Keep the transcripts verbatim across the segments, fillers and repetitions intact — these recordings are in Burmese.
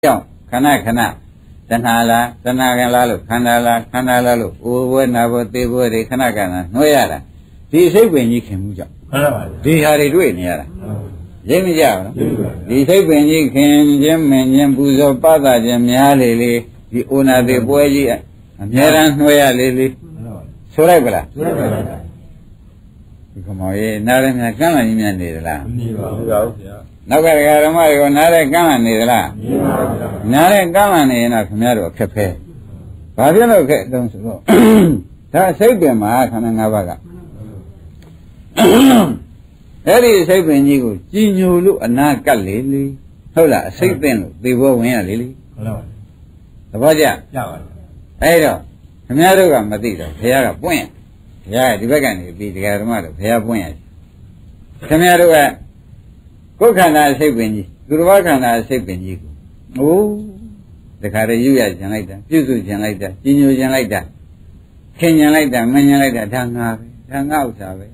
ကြောင့်ခဏခဏတဏှာလားတဏှာကလားလို့ခန္ဓာလားခန္ဓာလားလို့အိုဘွဲနာဘွဲသေဘွဲတွေခဏခဏနှွှဲရတာဒီစိတ်ပင်ကြီးခင်မှုကြောင့်မှန်ပါပါဒီဟာတွေတွေ့နေရတာရိပ်မကြဘူးဒီစိတ်ပင်ကြီးခင်ခြင်းမင်ခြင်းပူဇော်ပသခြင်းများလေလေဒီအိုနာသေးပွဲကြီးအများရန်နှွှဲရလေလေဆိုလိုက်ပလားဆိုလိုက်ပါဗျာဒီကမောရေနားလည်းများကမ်းလာကြီးများနေသလားမနေပါဘူးဗျာနောက်ကဓမ္မတွေကနားလည်းကမ်းလာနေသလားမနေပါဘူးဗျာနားလည်းကမ်းလာနေရင်တော့ခင်ဗျားတို့အခက်ဖဲဘာဖြစ်လို့ခက်တုံးဆိုတော့ဒါစိတ်ပင်မှာခန္ဓာ၅ပါးကအဲ့ဒီစိတ်ပင်ကြီးကိုကြည်ညိုလို့အနာကပ်လေလေဟုတ်လားအစိတ်သင့်လို့သေဘောဝင်ရလေလေဟုတ်ပါသဘောကျရပါပြီအဲ့တော့ခင်ဗျားတို့ကမသိတော့ဘုရားကပွင့်ဘုရားကဒီဘက်ကနေပြီးတရားဓမ္မတို့ဘုရားပွင့်ရခင်ဗျားတို့ကကိုယ်ခန္ဓာစိတ်ပင်ကြီးသူတော်ဘာခန္ဓာစိတ်ပင်ကြီးကိုအိုးတခါတည်းယူရကျင်လိုက်တာပြုစုကျင်လိုက်တာကြည်ညိုကျင်လိုက်တာခင်ကျင်လိုက်တာမင်ကျင်လိုက်တာဒါငါပဲဒါငါဥစ္စာပဲ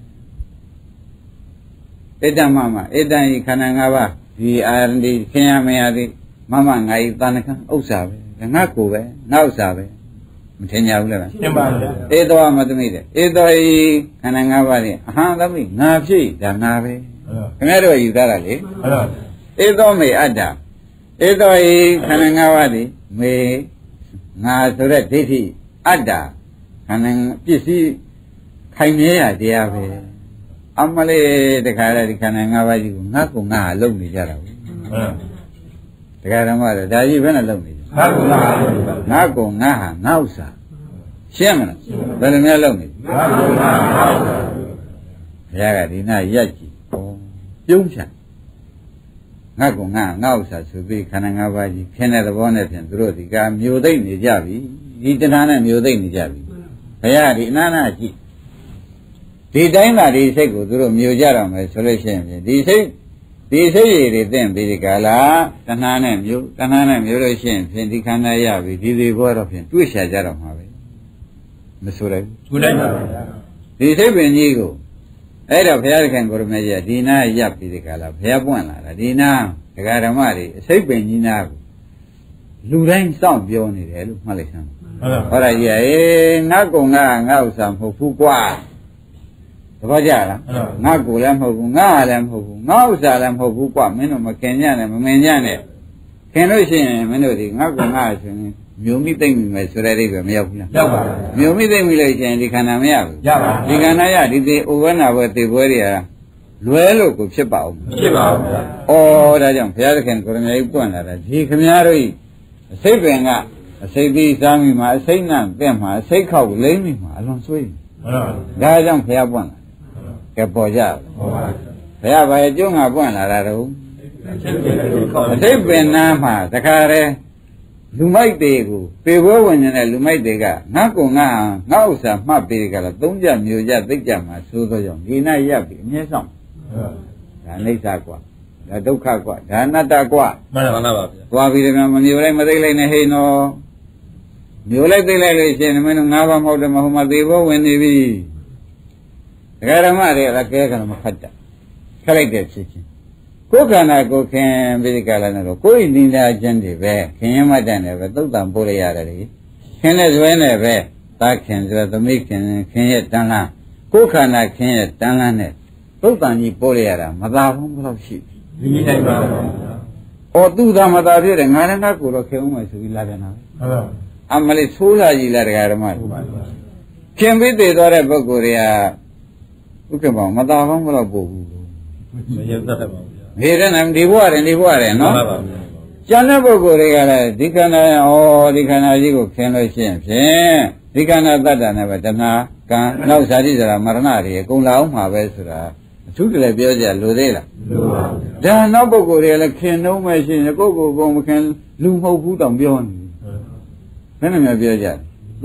ဣတ္တမမဣတ္တဤခန္ဓာ၅ပါးဒီအာရဏီခင်ရမရသည်မမငါဤတဏ္ဍကံဥစ္စာပဲငါကိုယ်ပဲငါဥစ္စာပဲမထင်ကြဘူးလားရှင်းပါပြီဧသောမသမိတဲ့ဧသောဤခန္ဓာ၅ပါးဖြင့်အဟံသမိငါဖြစ်ဒါငါပဲခင်ဗျားတို့ယူသားတာလေဟုတ်ပါဧသောမေအတ္တဧသောဤခန္ဓာ၅ပါးသည်မေငါဆိုတဲ့ဒိဋ္ဌိအတ္တခန္ဓာပစ္စည်းခိုင်မြဲရတရားပဲအမလေးတခါတည်းဒီခန္ဓာ၅ပါးကြီးကိုငါ့ကိုငါဟာလုံနေကြတာဘူးတခါဓမ္မတော့ဒါကြီးဘယ်နဲ့လုံနေကြငါ့ကိုငါဟာငါ့ကိုငါဟာငါဥစ္စာရှင်းမလားဘယ်လိုများလုံနေငါ့ကိုငါဟာဘုရားကဒီနာရက်ကြည့်ဩပြုံးချငါ့ကိုငါငါဥစ္စာဆိုပြီးခန္ဓာ၅ပါးကြီးခင်းတဲ့သဘောနဲ့ဖြင့်သူတို့ဒီကမျိုးသိမ့်နေကြပြီဒီတဏှာနဲ့မျိုးသိမ့်နေကြပြီဘုရားဒီအနာနာကြည့်ဒီတိုင်းသာဒီစိတ်ကိုသူတို့မျိုးကြတော့မယ်ဆိုလို့ရှိရင်ဒီစိတ်ဒီစိတ်ရည်တွေသင်ပြီးဒီကလာတဏှာနဲ့မျိုးတဏှာနဲ့မျိုးလို့ရှိရင်ဖြင့်ဒီခန္ဓာရပြီဒီဒီဘောတော့ဖြင့်တွေ့ရှာကြတော့မှာပဲမဆိုလိုက်ဘူးတွေ့လိုက်ပါဗျာဒီစိတ်ပင်ကြီးကိုအဲ့တော့ဘုရားခင်ကိုရမေကြီးကဒီနာရပ်ပြီးဒီကလာဘုရားပွင့်လာတာဒီနာဒကာဓမ္မတွေအစိတ်ပင်ကြီးနာကိုလူတိုင်းစောင့်ပြောနေတယ်လို့မှတ်လိုက်စမ်းဟုတ်ပါဟောရကြီးအေးငါ့ကောင်ငါငါဥစ္စာမဟုတ်ဘူးကွာသဘောကျလားငါကိုလည်းမဟုတ်ဘူးငါလည်းမဟုတ်ဘူးငါဥစ္စာလည်းမဟုတ်ဘူးကွာမင်းတို့မခင်ကြနဲ့မမင်ကြနဲ့ခင်လို့ရှိရင်မင်းတို့ဒီငါကောင်ငါဆိုရင်မျိုးမိသိမ့်မိမယ်ဆိုတဲ့အိဗယ်မရောက်ဘူးလားရောက်ပါဘူးမျိုးမိသိမ့်မိလို့ရှိရင်ဒီခန္ဓာမရဘူးရပါဒီခန္ဓာရဒီဒီဥပ္ပနာဘွယ်သေပွဲတွေကလွဲလို့ကိုဖြစ်ပါဦးမဖြစ်ပါဘူးဗျာဩဒါကြောင့်ဘုရားသခင်ကိုရမေကြီးပွင့်လာတာဒီခမည်းတော်ကြီးအစိတ်ပင်ကအစိတ်သီးစားမိမှာအစိတ်နံပြက်မှာအစိတ်ခောက်လိမ့်မိမှာအလွန်ဆွေးဟုတ်ပါဘူးဒါကြောင့်ဘုရားပွင့်လာကဲပေါ်ကြဟုတ်ပါဘူးဘုရားဘာရဲ့ကျုံးငါပွင့်လာတာတော့အစိတ်ပင်နာမှာတခါတည်းလူမိုက်တွေကိုပေဘွဲဝင်နေတဲ့လူမိုက်တွေကငါ့ကိုငါငါဥစ္စာမှတ်ပေးကြလားသုံးကြမျိုးကြသိကြမှာသို့သောကြောင့်ဒီနာရပ်ပြီးအမြဲဆောင်ဒါအိဋ္ဌကွာဒါဒုက္ခကွာဒါအနတ္တကွာမှန်ပါပါဗျာသွားပြီးတော့မမျိုးလိုက်မသိလိုက်နဲ့ဟိနော်မျိုးလိုက်သိလိုက်လို့ရှိရင်မင်းတို့ငါးပါးမဟုတ်တယ်မဟုတ်မှသေဘောဝင်နေပြီဒကာဓမ္မတွေကလည်းကဲကံမဖတ်တာခက်လိုက်တဲ့ဖြစ်ချင်းကိုယ်ခန္ဓာကိုယ်ခင်ပြီးဒီကလာနဲ့တော့ကိုယ်နိဒာခြင်းတွေပဲခင်ရမတန်တယ်ပဲသုတ်တံပို့လိုက်ရတယ်လေခင်တဲ့ဇွဲနဲ့ပဲသာခင်ဆိုသမိခင်ခင်ရဲ့တန်းလားကိုယ်ခန္ဓာခင်ရဲ့တန်းလားနဲ့သုတ်တံကြီးပို့လိုက်ရတာမသာဘူးဘယ်လောက်ရှိပြီဒီတိုင်းပါဗျာဩသူသာမသာဖြစ်တယ်ငါလည်းငါကိုယ်တော့ခင်အောင်မယ်ဆိုပြီးလာပြန်တာဟုတ်ပါအမလေးသိုးလာကြီးလားတရားဓမ္မဟုတ်ပါဗျာခင်ပြီးတည်သွားတဲ့ပုဂ္ဂိုလ်တွေကဥက္ကမောမသာဘူးဘယ်လောက်ပို့ဘူးမရတတ်ပါဘူးနေရနေဒီဘဝတယ်ဒီဘဝတယ်နော်မှန်ပါပါကျန်တဲ့ပုဂ္ဂိုလ်တွေကလည်းဒီခန္ဓာဩဒီခန္ဓာကြီးကိုခင်လို့ရှိရင်ဖြင့်ဒီခန္ဓာတတ္တနဲ့ပဲတဏှာကံနောက်ဇာတိဇရာမရဏတွေအကုန်လာအောင်မှာပဲဆိုတာအထူးတလည်းပြောကြလိုသေးလားလိုပါဘူးဒါနောက်ပုဂ္ဂိုလ်တွေကလည်းခင်တော့မှရှိရင်ကိုယ့်ကိုယ်ကိုမခင်လူမဟုတ်ဘူးတောင်ပြောနေဘယ်နဲ့မှပြောကြ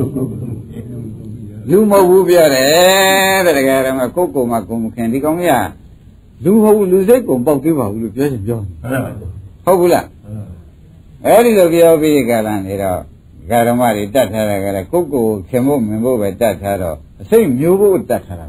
လူမဟုတ်ဘူးပြောတယ်တဲ့တကယ်တော့ကိုယ့်ကိုယ်မှကိုမခင်ဒီကောင်ကြီးကလူဟုတ်လူစိတ်ကိုပေါက်သေးပါဘူးလို့ပြောချင်ပြောဟုတ်ဘူးလားအဲ့ဒီလိုပြောပြီးကြလာနေတော့ဓမ္မတွေတတ်ထားတာကလည်းကိုယ့်ကိုယ်ခင်ဖို့မင်ဖို့ပဲတတ်ထားတော့အစိတ်မျိုးဖို့တတ်ထားတာဘူးဗျ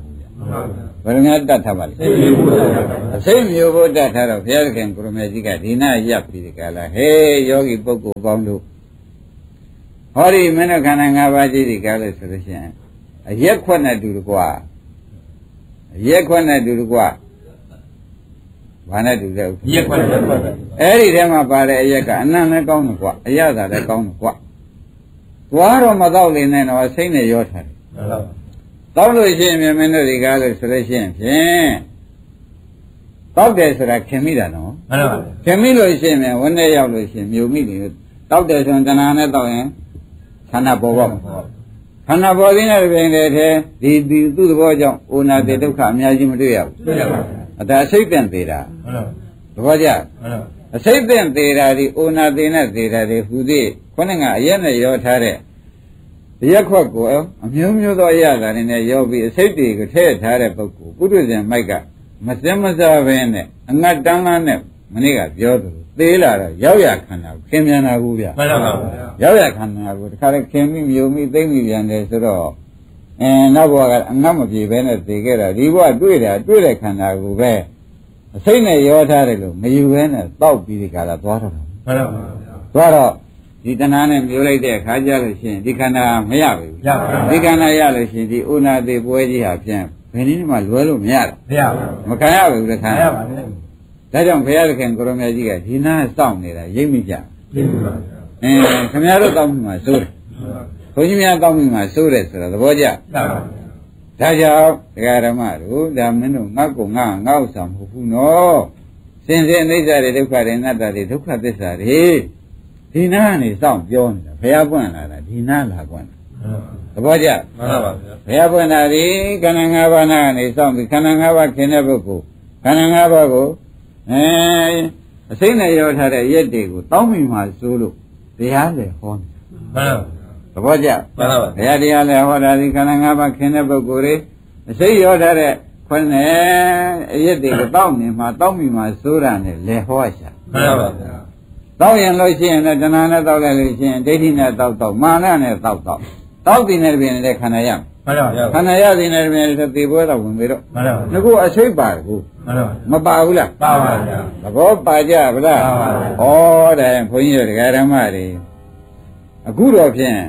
ဘယ်လိုများတတ်ထားပါလဲအစိတ်မျိုးဖို့တတ်ထားတော့ဘုရားခင်ကိုရမေကြီးကဒီနာရပ်ပြီးဒီကလာဟေးယောဂီပုဂ္ဂိုလ်ပေါင်းတို့ဟောဒီမင်းတို့ခန္ဓာ၅ပါးကြီးဒီကလို့ဆိုလို့ရှိရင်အရက်ခွက်နဲ့တူတကွာအရက်ခွက်နဲ့တူတကွာဘာနဲ့တူလဲရက်ခွက်ရက်ခွက်အဲ့ဒီထဲမှာပါတဲ့အရက်ကအနံ့လည်းကောင်းတယ်ကွာအရသာလည်းကောင်းတယ်ကွာသွားတော့မတော့လေနဲ့တော့စိတ်နဲ့ရောထားတယ်တောက်လို့ရှိရင်မင်းတို့ဒီကားလို့ဆိုလို့ရှိရင်ဖြင့်တောက်တယ်ဆိုတာခင်မိတာနော်မှန်ပါပါခင်မိလို့ရှိရင်ဝန်းထဲရောက်လို့ရှိရင်မြို့မိတယ်တောက်တယ်ဆိုရင်တဏှာနဲ့တောက်ရင်ခန္ဓာပေါ်ပါခန္ဓာပေါ်သေးတဲ့ပြင်တဲ့ထဲဒီဒီသူ့သဘောကြောင့်ဩနာတိဒုက္ခအများကြီးမတွေ့ရဘူးတွေ့ရပါဘူးဒါအစိတ်ပင်သေးတာမှန်ပါသဘောကျမှန်ပါအစိတ်ပင်သေးတာဒီဩနာတိနဲ့သေးတာတွေဟူသည်ခေါင်းကအရက်နဲ့ရောထားတဲ့ရက်ခွက်ကိုအမျိုးမျိုးသောအရာတွေနဲ့ရောပြီးအစိတ်တွေကိုထည့်ထားတဲ့ပုဂ္ဂိုလ်ပုထုဇဉ်မိုက်ကမစင်မစားဘဲနဲ့အငတ်တန်းလားနဲ့မနေ့ကပြောသလိုသေးလာတော့ရောက်ရခန္ဓာကိုခင်ပြန်တာကူဗျမှန်ပါပါရောက်ရခန္ဓာကိုတခါလေခင်ပြီးမျိုးမိသိမ့်ပြီးပြန်တယ်ဆိုတော့အဲနောက်ဘဝကအငတ်မပြေဘဲနဲ့သိခဲ့တာဒီဘဝတွေ့တာတွေ့တဲ့ခန္ဓာကိုပဲအစိတ်နဲ့ရောထားတယ်လို့မယူဘဲနဲ့တောက်ပြီးဒီကလာသွားတော့မှန်ပါပါသွားတော့ဒီတဏှာနဲ့မျိုးလိုက်တဲ့အခါကျလို့ရှိရင်ဒီခန္ဓာမရဘူးရပါဘူးဒီခန္ဓာရလို့ရှိရင်ဒီဥနာသေးပွဲကြီးဟာပြန်ဘယ်နည်းမှလွယ်လို့မရတော့မရပါဘူးမခံရဘူးတခါမရပါဘူးဒါကြောင့်ဘုရားသခင်ကိုရမေကြီးကဒီနာစောင့်နေတာရိပ်မိကြရိပ်မိပါအင်းခင်ဗျားတို့တောင်းမိမှာစိုးတယ်ဘုန်းကြီးများတောင်းမိမှာစိုးတယ်ဆိုတာသဘောကျမှန်ပါဒါကြောင့်ဒကာဓမ္မတို့ဒါမင်းတို့ငါ့ကိုငါငါ့ဥစ္စာမဟုတ်ဘူးနော်စင်စစ်အိဋ္ဌာတွေဒုက္ခတွေအနတ္တတွေဒုက္ခသစ္စာတွေဒီနာကနေစောင့်ပြောနေတာဘုရားပွင့်လာတာဒီနာလာပွင့်သဘောကျမှန်ပါပါဘုရားပွင့်လာဒီခန္ဓာ၅ပါးနာကနေစောင့်ပြီးခန္ဓာ၅ပါးခင်တဲ့ပုဂ္ဂိုလ်ခန္ဓာ၅ပါးကိုအဲအစိမ့်နဲ့ရောထားတဲ့ရက်တွေကိုတောင်းမိမှစိုးလို့တရားလေဟောမှန်သဘောကျမှန်ပါပါဘုရားတရားလေဟောတာဒီခန္ဓာ၅ပါးခင်တဲ့ပုဂ္ဂိုလ်တွေအစိမ့်ရောထားတဲ့ခွန်းနဲ့အရက်တွေကိုတောင်းနေမှတောင်းမိမှစိုးတာနဲ့လေဟောရှာမှန်ပါပါတောက်ရင်လို့ရှိရင်လည်းတဏှာနဲ့တောက်လိုက်လို့ရှိရင်ဒိဋ္ဌိနဲ့တောက်တောက်မာနနဲ့တောက်တောက်တောက်တည်နေတဲ့ပြင်နဲ့ခန္ဓာရမှန်ပါပါခန္ဓာရတည်နေတဲ့ပြင်နဲ့သေပွဲတော့ဝင်ပြီးတော့မှန်ပါပါငါကအစိတ်ပါကူမှန်ပါမပါဘူးလားပါပါဗျာသဘောပါကြဗလားပါပါဩဒါရင်ဘုန်းကြီးတို့ဒကာဓမ္မတွေအခုတော့ဖြင့်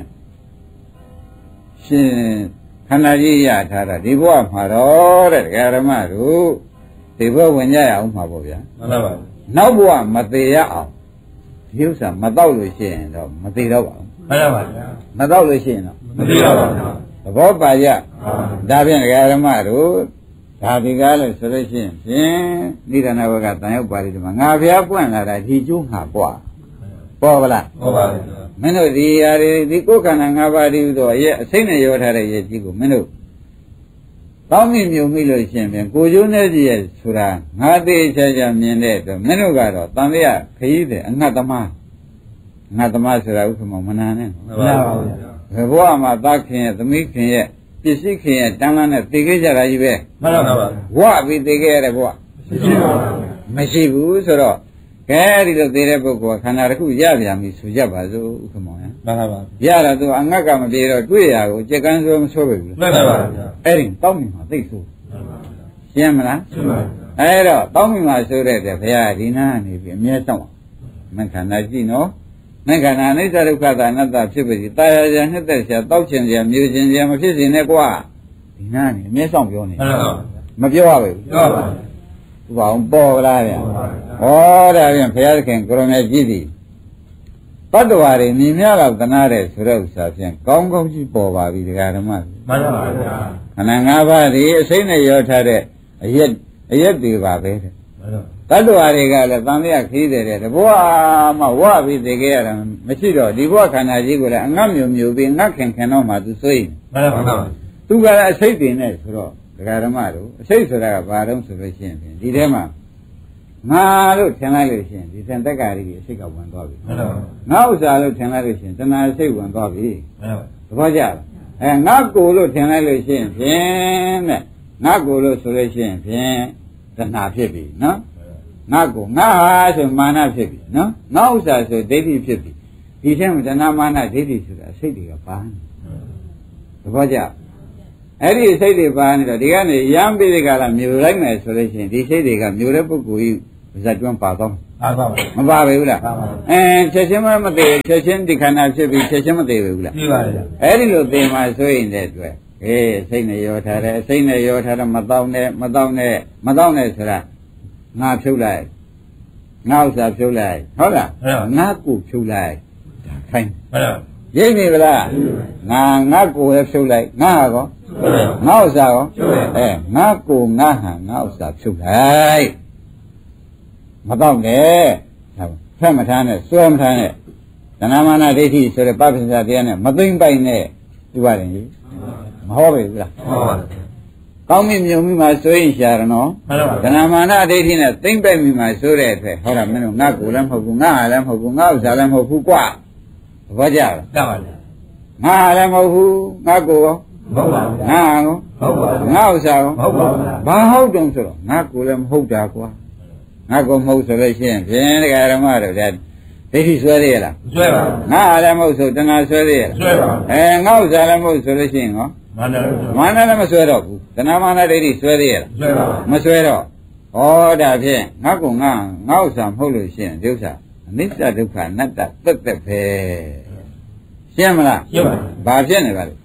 ရှင်ခန္ဓာကြီးရထားတာဒီဘဝမှာတော့တဲ့ဒကာဓမ္မတို့ဒီဘဝဝင်ကြရအောင်မှာပေါ့ဗျာမှန်ပါပါနောက်ဘဝမသေးရအောင်ဒီဥစ္စာမတော့လို့ရှိရင်တော့မသေးတော့ပါဘူးမှန်ပါပါဗျာမတော့လို့ရှိရင်တော့မသေးတော့ပါဘူးသဘောပါကြဒါဖြင့်ဒကာဓမ္မတို့ဒါဒီကားလို့ဆိုလို့ရှိရင်ဖြင့်နိဒာနဘကတန်ရောက်ပါလိမ့်ဒီမှာငါဘုရားပွင့်လာတာဒီကျိုးငါပွားပေါ်ပါလားပေါ်ပါဘူးမင်းတို့ဒီຢာတွေဒီကိုယ်ခန္ဓာ၅ပါးဒီဥသောရဲ့အစိမ့်နဲ့ရောထားတဲ့ရဲ့ကြီးကိုမင်းတို့တောင်းမိမြုံမိလို့ရှိရင်ဖြင့်ကိုကျိုးနဲ့ကြီးရဲ့ဆိုတာငါသေးချာချာမြင်တဲ့အတွက်မင်းတို့ကတော့တန်လျာခရီးတဲ့အငတ်သမားငါသမားဆိုတာဥက္ကမမနာနဲ့မှန်ပါပါဘယ်ဘဝမှာသားခင်ရဲ့သမီးခင်ရဲ့ပစ္စည်းခင်ရဲ့တန်းလန်းနဲ့သိခဲ့ကြတာကြီးပဲမှန်ပါပါဘဝပြီးသိခဲ့ရတဲ့ဘဝမရှိပါဘူးမရှိဘူးဆိုတော့ကဲဒီလိုသိတဲ့ပုဂ္ဂိုလ်ကခန္ဓာတစ်ခုရပြန်ပြီဆိုကြပါစို့ဥက္ကမောင်မှန်ပါပါရတာသူအငတ်ကမပြေတော့တွေ့ရကိုကြက်ကန်းဆိုမဆိုးပဲဘူးမှန်ပါပါအဲ့ဒီတောင်းမိမှာသိဆိုးရှင်းမလားရှင်းပါအဲ့တော့တောင်းမိမှာဆိုတဲ့တဲ့ဘုရားဒီနာကနေပြီးအမြဲစောင့်မခန္ဓာကြည့်နော်မခန္ဓာအနိစ္စဒုက္ခသာအနတ္တဖြစ်ပြီတာယာရာနှစ်သက်ရှာတောက်ချင်ကြမြူချင်ကြမဖြစ်စေနဲ့ကွာဒီနာနေအမြဲစောင့်ပြောနေမပြောရဘူးပြောပါသူကအောင်ပေါ်လာဗျာဩဒါပြန်ဘုရားသခင်ကိုရမေကြီးသည်တတ္တဝါတွေမြင်များတော့သနာတဲ့ဆိုတဲ့ဥစ္စာဖြင့်ကောင်းကောင်းကြီးပေါ်ပါပြီဒကာဓမ္မမှန်ပါပါဗျာခန္ဓာ၅ပါးဒီအစိမ့်နဲ့ရောထားတဲ့အရက်အရက်တွေပါပဲတဲ့တတ္တဝါတွေကလည်းတန်လျာခီးတယ်တဲ့တဘဝမှာဝပြီးသိခဲ့ရတာမရှိတော့ဒီဘဝခန္ဓာကြီးကိုလည်းအငတ်မြုံမြုံပြီးငတ်ခင်ခင်တော့မှသူဆိုရင်မှန်ပါပါသူကလည်းအစိမ့်တင်နေဆိုတော့ဒကာဓမ္မတို့အစိမ့်ဆိုတာကဘာတုံးဆိုလို့ရှိရင်ဒီထဲမှာငါလို့ထင်လိုက်လို့ရှိရင်ဒီသင်္တက္ကာရီအစိတ်ကဝင်သွားပြီမှန်ပါပါငါဥစ္စာလို့ထင်လိုက်လို့ရှိရင်တဏှာအစိတ်ဝင်သွားပြီမှန်ပါသဘောကျလားအဲငါကိုလို့ထင်လိုက်လို့ရှိရင်ဖြင့်တဲ့ငါကိုလို့ဆိုလို့ရှိရင်ဖြင့်တဏှာဖြစ်ပြီနော်ငါကိုငါဟာဆိုမာနဖြစ်ပြီနော်ငါဥစ္စာဆိုဒိဋ္ဌိဖြစ်ပြီဒီထဲမှာတဏှာမာနဒိဋ္ဌိဆိုတာအစိတ်တွေကပါသဘောကျအဲ့ဒီစိတ်တွေပါနေတော့ဒီကနေရမ်းပြီးဒီကလာမြူလိုက်မယ်ဆိုလို့ရှိရင်ဒီစိတ်တွေကမြူတဲ့ပုဂ္ဂိုလ်ကြီးဇတ်တွန်းပါတော့ပါပါမပါပဲဘူးလားအဲချက်ချင်းမသေးချက်ချင်းဒီခန္ဓာဖြစ်ပြီးချက်ချင်းမသေးဘူးလားသိပါရဲ့အဲ့ဒီလိုသေမှဆိုရင်တဲ့အတွက်အေးစိတ်နဲ့ရောထားတယ်စိတ်နဲ့ရောထားတော့မတော့နဲ့မတော့နဲ့မတော့နဲ့ဆိုတာငါဖြုတ်လိုက်ငါဥစ္စာဖြုတ်လိုက်ဟုတ်လားငါကိုဖြုတ်လိုက်ဒါခိုင်းဟုတ်လားရိပ်နေဗလားငါငါကိုလည်းဖြုတ်လိုက်ငါကောငါဥစ္စာကောအဲငါကိုငါဟန်ငါဥစ္စာဖြုတ်လိုက်မတော့နဲ့ဖက်မထားနဲ့စွဲမထားနဲ့သဏ္ဍမာနဒိဋ္ဌိဆိုတဲ့ပပ္ပစ္စတရားနဲ့မသိမ့်ပိုက်နဲ့ဒီပါတယ်ကြီးမဟုတ်ပါဘူးလားဟုတ်ပါဘူးကောင်းပြီမြုံပြီမှာဆိုရင်ရှာရနော်သဏ္ဍမာနဒိဋ္ဌိနဲ့သိမ့်ပိုက်ပြီမှာဆိုတဲ့အတွက်ဟောတာမင်းတို့ငါကိုလည်းမဟုတ်ဘူးငါဟာလည်းမဟုတ်ဘူးငါဥစ္စာလည်းမဟုတ်ဘူးကွာသဘောကျလားတတ်ပါလေငါဟာလည်းမဟုတ်ဘူးငါကိုရောမဟုတ်ပါဘူးငါကောဟုတ်ပါဘူးငါဥစ္စာရောမဟုတ်ပါဘူးဘာဟုတ်တုံးဆိုတော့ငါကိုလည်းမဟုတ်တာကွာငါကိုမဟုတ်ဆိုလို့ရှိရင်ဖြင့်တရားဓမ္မတို့ဒါဒိဋ္ဌိဆွဲရလားဆွဲပါဘူးငါအားလည်းမဟုတ်ဆိုတဏှာဆွဲရလားဆွဲပါဘူးအဲငါဥစ္စာလည်းမဟုတ်ဆိုလို့ရှိရင်ဟောမာနလည်းမာနလည်းမဆွဲတော့ဘူးတဏှာမာနဒိဋ္ဌိဆွဲရလားဆွဲပါဘူးမဆွဲတော့ဩဒါဖြင့်ငါကငါငါဥစ္စာမဟုတ်လို့ရှိရင်ဒီဥစ္စာအနိစ္စဒုက္ခအနတ္တသက်သက်ပဲရှင်းမလားရှင်းပါဘာဖြစ်နေပါလဲ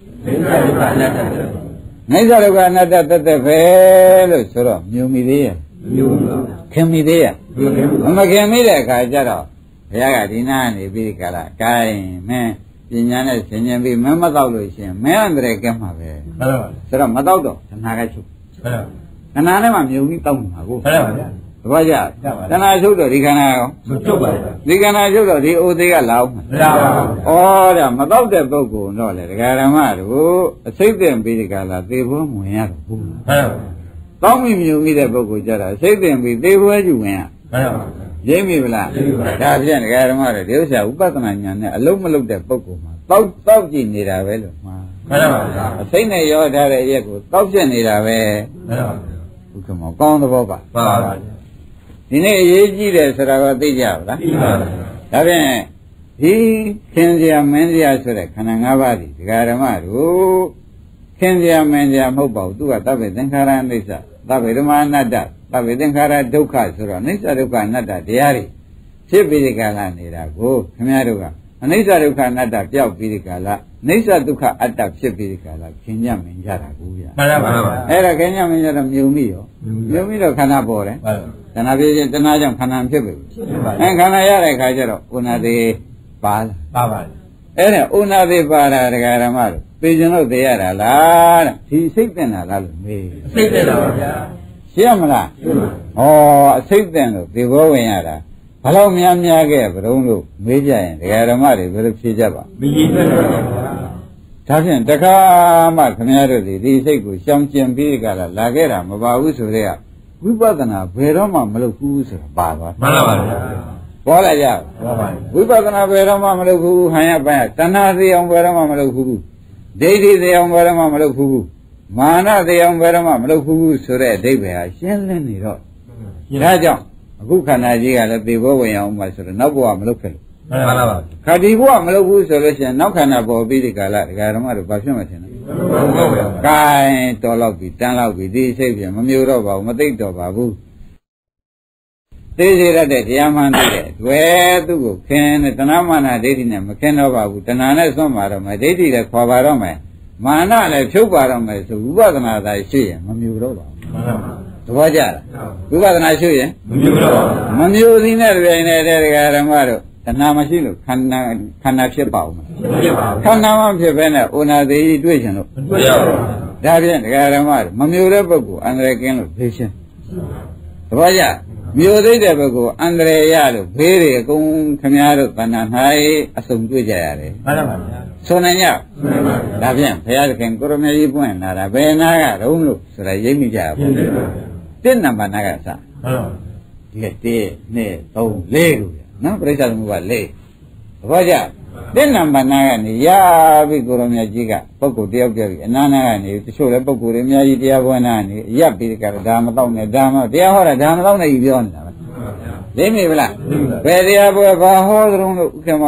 နိစ္စဒုက္ခအနတ္တနိစ္စဒုက္ခအနတ္တသက်သက်ပဲလို့ဆိုတော့မြုံမိသေးရဲ့မြုံပါခင်မိသေးရဲ့မခင်မိတဲ့အခါကျတော့ဘုရားကဒီနာနေပြီးကြလားဂိုင်းမင်းပညာနဲ့ဆင်ញင်ပြီးမမတော့လို့ရှိရင်မင်းအန္တရာယ်ကဲမှာပဲဟုတ်ပါဆိုတော့မတော့တော့တဏှာကချုပ်ဟုတ်ပါတဏှာနဲ့မှမြုံပြီးတောက်မှာကိုဟုတ်ပါဗျာတပည့်ကြတဏှာချုပ်တော့ဒီခန္ဓာရောမချုပ်ပါဘူးဒီခန္ဓာချုပ်တော့ဒီအိုသေးကလာအောင်မလာပါဘူးဩဒါမတော့တဲ့ပုဂ္ဂိုလ်တော့လေဒကာဓမ္မတို့အစိတ်တင်ပြီးဒီကလာသေဖို့ဝင်ရတော့ဘူးဟုတ်ပါတောင်းမိမြုံမိတဲ့ပုဂ္ဂိုလ်ကြတာစိတ်တင်ပြီးသေပွဲကျူဝင်ရဟုတ်ပါရင်းမိဗလားဒါဖြင့်ဒကာဓမ္မတွေဒီဥစ္စာဥပဒနာညာနဲ့အလုံးမလုံးတဲ့ပုဂ္ဂိုလ်မှာတောက်တောက်ကြည့်နေတာပဲလို့မှာမှန်ပါဗျာအစိတ်နဲ့ရောထားတဲ့အရက်ကိုတောက်ပြနေတာပဲမှန်ပါဘုက္ကမောကောင်းသဘောပါပါပါဒီနေ့အရေးကြီးတယ်ဆိုတာကသိကြပါလားသိပါပါဒါဖြင့်ဒီခင်စရာမင်းစရာဆိုတဲ့ခန္ဓာ၅ပါးဒီဒကာဓမ္မတို့ခင်စရာမင်းစရာမဟုတ်ပါဘူးသူကသဗ္ဗေသင်္ခါရအိဋ္ဌသဗ္ဗေဓမ္မအနတ္တသဗ္ဗေသင်္ခါရဒုက္ခဆိုတော့အိဋ္ဌဒုက္ခအနတ္တတရားတွေဖြစ်ပြီးဒီကလာနေတာကိုခင်ဗျားတို့ကအနိစ္စဒုက္ခအနတ္တပြောက်ပြီးဒီကလာအိဋ္ဌဒုက္ခအတ္တဖြစ်ပြီးဒီကလာခင်ညမင်းကြတာကိုဗျာမှန်ပါပါအဲ့ဒါခင်ညမင်းကြတော့မြုံမိရောမြုံမိတော့ခန္ဓာပေါ်တယ်တဏှာဖြစ်ခြင်းတဏှာကြောင့်ခန္ဓာဖြစ်ပြီအဲခန္ဓာရတဲ့ခါကျတော့ဥနာသေးပါလားပါပါအဲ့ဒါဥနာသေးပါတာဒကာဓမ္မတို့သိကျင်လို့သိရတာလားတဲ့ဒီစိတ်တင်တာလားလို့မေးစိတ်တင်တာပါဗျာရှင်းမလားရှင်းပါဩအစိတ်တင်လို့ဒီဘောဝင်ရတာဘယ်လောက်များများခဲ့ဘုံလို့မေးကြရင်ဒကာဓမ္မတွေဘယ်လိုဖြေကြပါမကြီးတယ်ပါဗျာဒါဖြင့်တခါမှခင်ဗျားတို့ဒီဒီစိတ်ကိုရှောင်ကျင်ပြီးကြတာလာခဲ့တာမပါဘူးဆိုတော့ဝိပဿနာဘယ်တော့မှမလုပ်ဘူးဆိုတာပါသွားမှန်ပါပါဗျာပေါ်လာကြပါပါဝိပဿနာဘယ်တော့မှမလုပ်ဘူးဟန်ရပန်းတဏှာသေးအောင်ဘယ်တော့မှမလုပ်ဘူးဒိဋ္ဌိသေးအောင်ဘယ်တော့မှမလုပ်ဘူးမာနသေးအောင်ဘယ်တော့မှမလုပ်ဘူးဆိုတဲ့အဓိပ္ပာယ်ဟာရှင်းလင်းနေတော့ဒါကြောင့်အခုခန္ဓာကြီးကလည်းသေဘောဝင်အောင်မှဆိုတော့နောက်ဘဝမလုပ်ခဲ့လို့မှန်ပါပါခါဒီဘဝမလုပ်ဘူးဆိုလို့ရှိရင်နောက်ခန္ဓာပေါ်ပြီးဒီကာလဒကာဓမ္မတို့ဘာဖြစ်မှထင်လဲကဲတော်တော့ပြီတန်းတော့ပြီဒီစိတ်ပြန်မမျိုးတော့ပါဘူးမသိတော့ပါဘူးသိစေရတဲ့တရားမှန်သိတဲ့တွေ့သူ့ကိုခင်တဲ့တဏှမာနဒိဋ္ဌိနဲ့မခင်တော့ပါဘူးတဏှာနဲ့ဆွမ်းပါတော့မယ်ဒိဋ္ဌိလည်းခေါ်ပါတော့မယ်မာနလည်းဖြုတ်ပါတော့မယ်ဆိုဝိပဿနာသာရှိရင်မမျိုးတော့ပါဘူးသဘောကျလားဝိပဿနာရှိရင်မမျိုးတော့ပါဘူးမမျိုးသေးတဲ့ပြိုင်နေတဲ့ဓမ္မတို့တဏှာမရှိလို့ခန္ဓာခန္ဓာဖြစ်ပါဦးမလားဖြစ်ပါဘူးခန္ဓာမှဖြစ်ပဲနဲ့ဩနာသေးကြီးတွေ့ချင်လို့တွေ့ရပါဘူးဒါဖြင့်ဓမ္မတို့မမျိုးတဲ့ပုဂ္ဂိုလ်အန္တရာယ်ကင်းလို့ဖေးရှင်းသဘောကျမျိုးသိတဲ့ပုဂ္ဂိုလ်အန္တရာယ်ရလို့ဘေးတွေအကုန်ခမည်းတော်တဏ္ဍာ၌အစုံတွေ့ကြရတယ်မှန်ပါဗျာဆိုနိုင်ကြမှန်ပါဗျာဒါဖြင့်ဘုရားသခင်ကိုရမေကြီးပွင့်လာတာဘယ်နာကတုံးလို့ဆိုတာရိပ်မိကြပါဘူးတစ်နံပါတ်နာကစဟုတ်ပါဒီတစ်နှစ်သုံးလေးလို့နော်ပြိဿသမုပ္ပါလေးသဘောကျတစ်နံပါတ်နာကနေရပြီကိုရမေကြီးကပုဂ္ဂိုလ်တယောက်တည်းပြီအနာနာကနေတချို့လည်းပုဂ္ဂိုလ်တွေအများကြီးတရားပွဲနာနေရပ်ပြီးကြတော့ဒါမတော့နဲ့ဒါမတရားဟောတာဒါမတော့နဲ့ကြီးပြောနေတာပဲသိမိဗလားဘယ်တရားပွဲဘာဟောသလုံးလို့ဥက္ကမောင်ဘ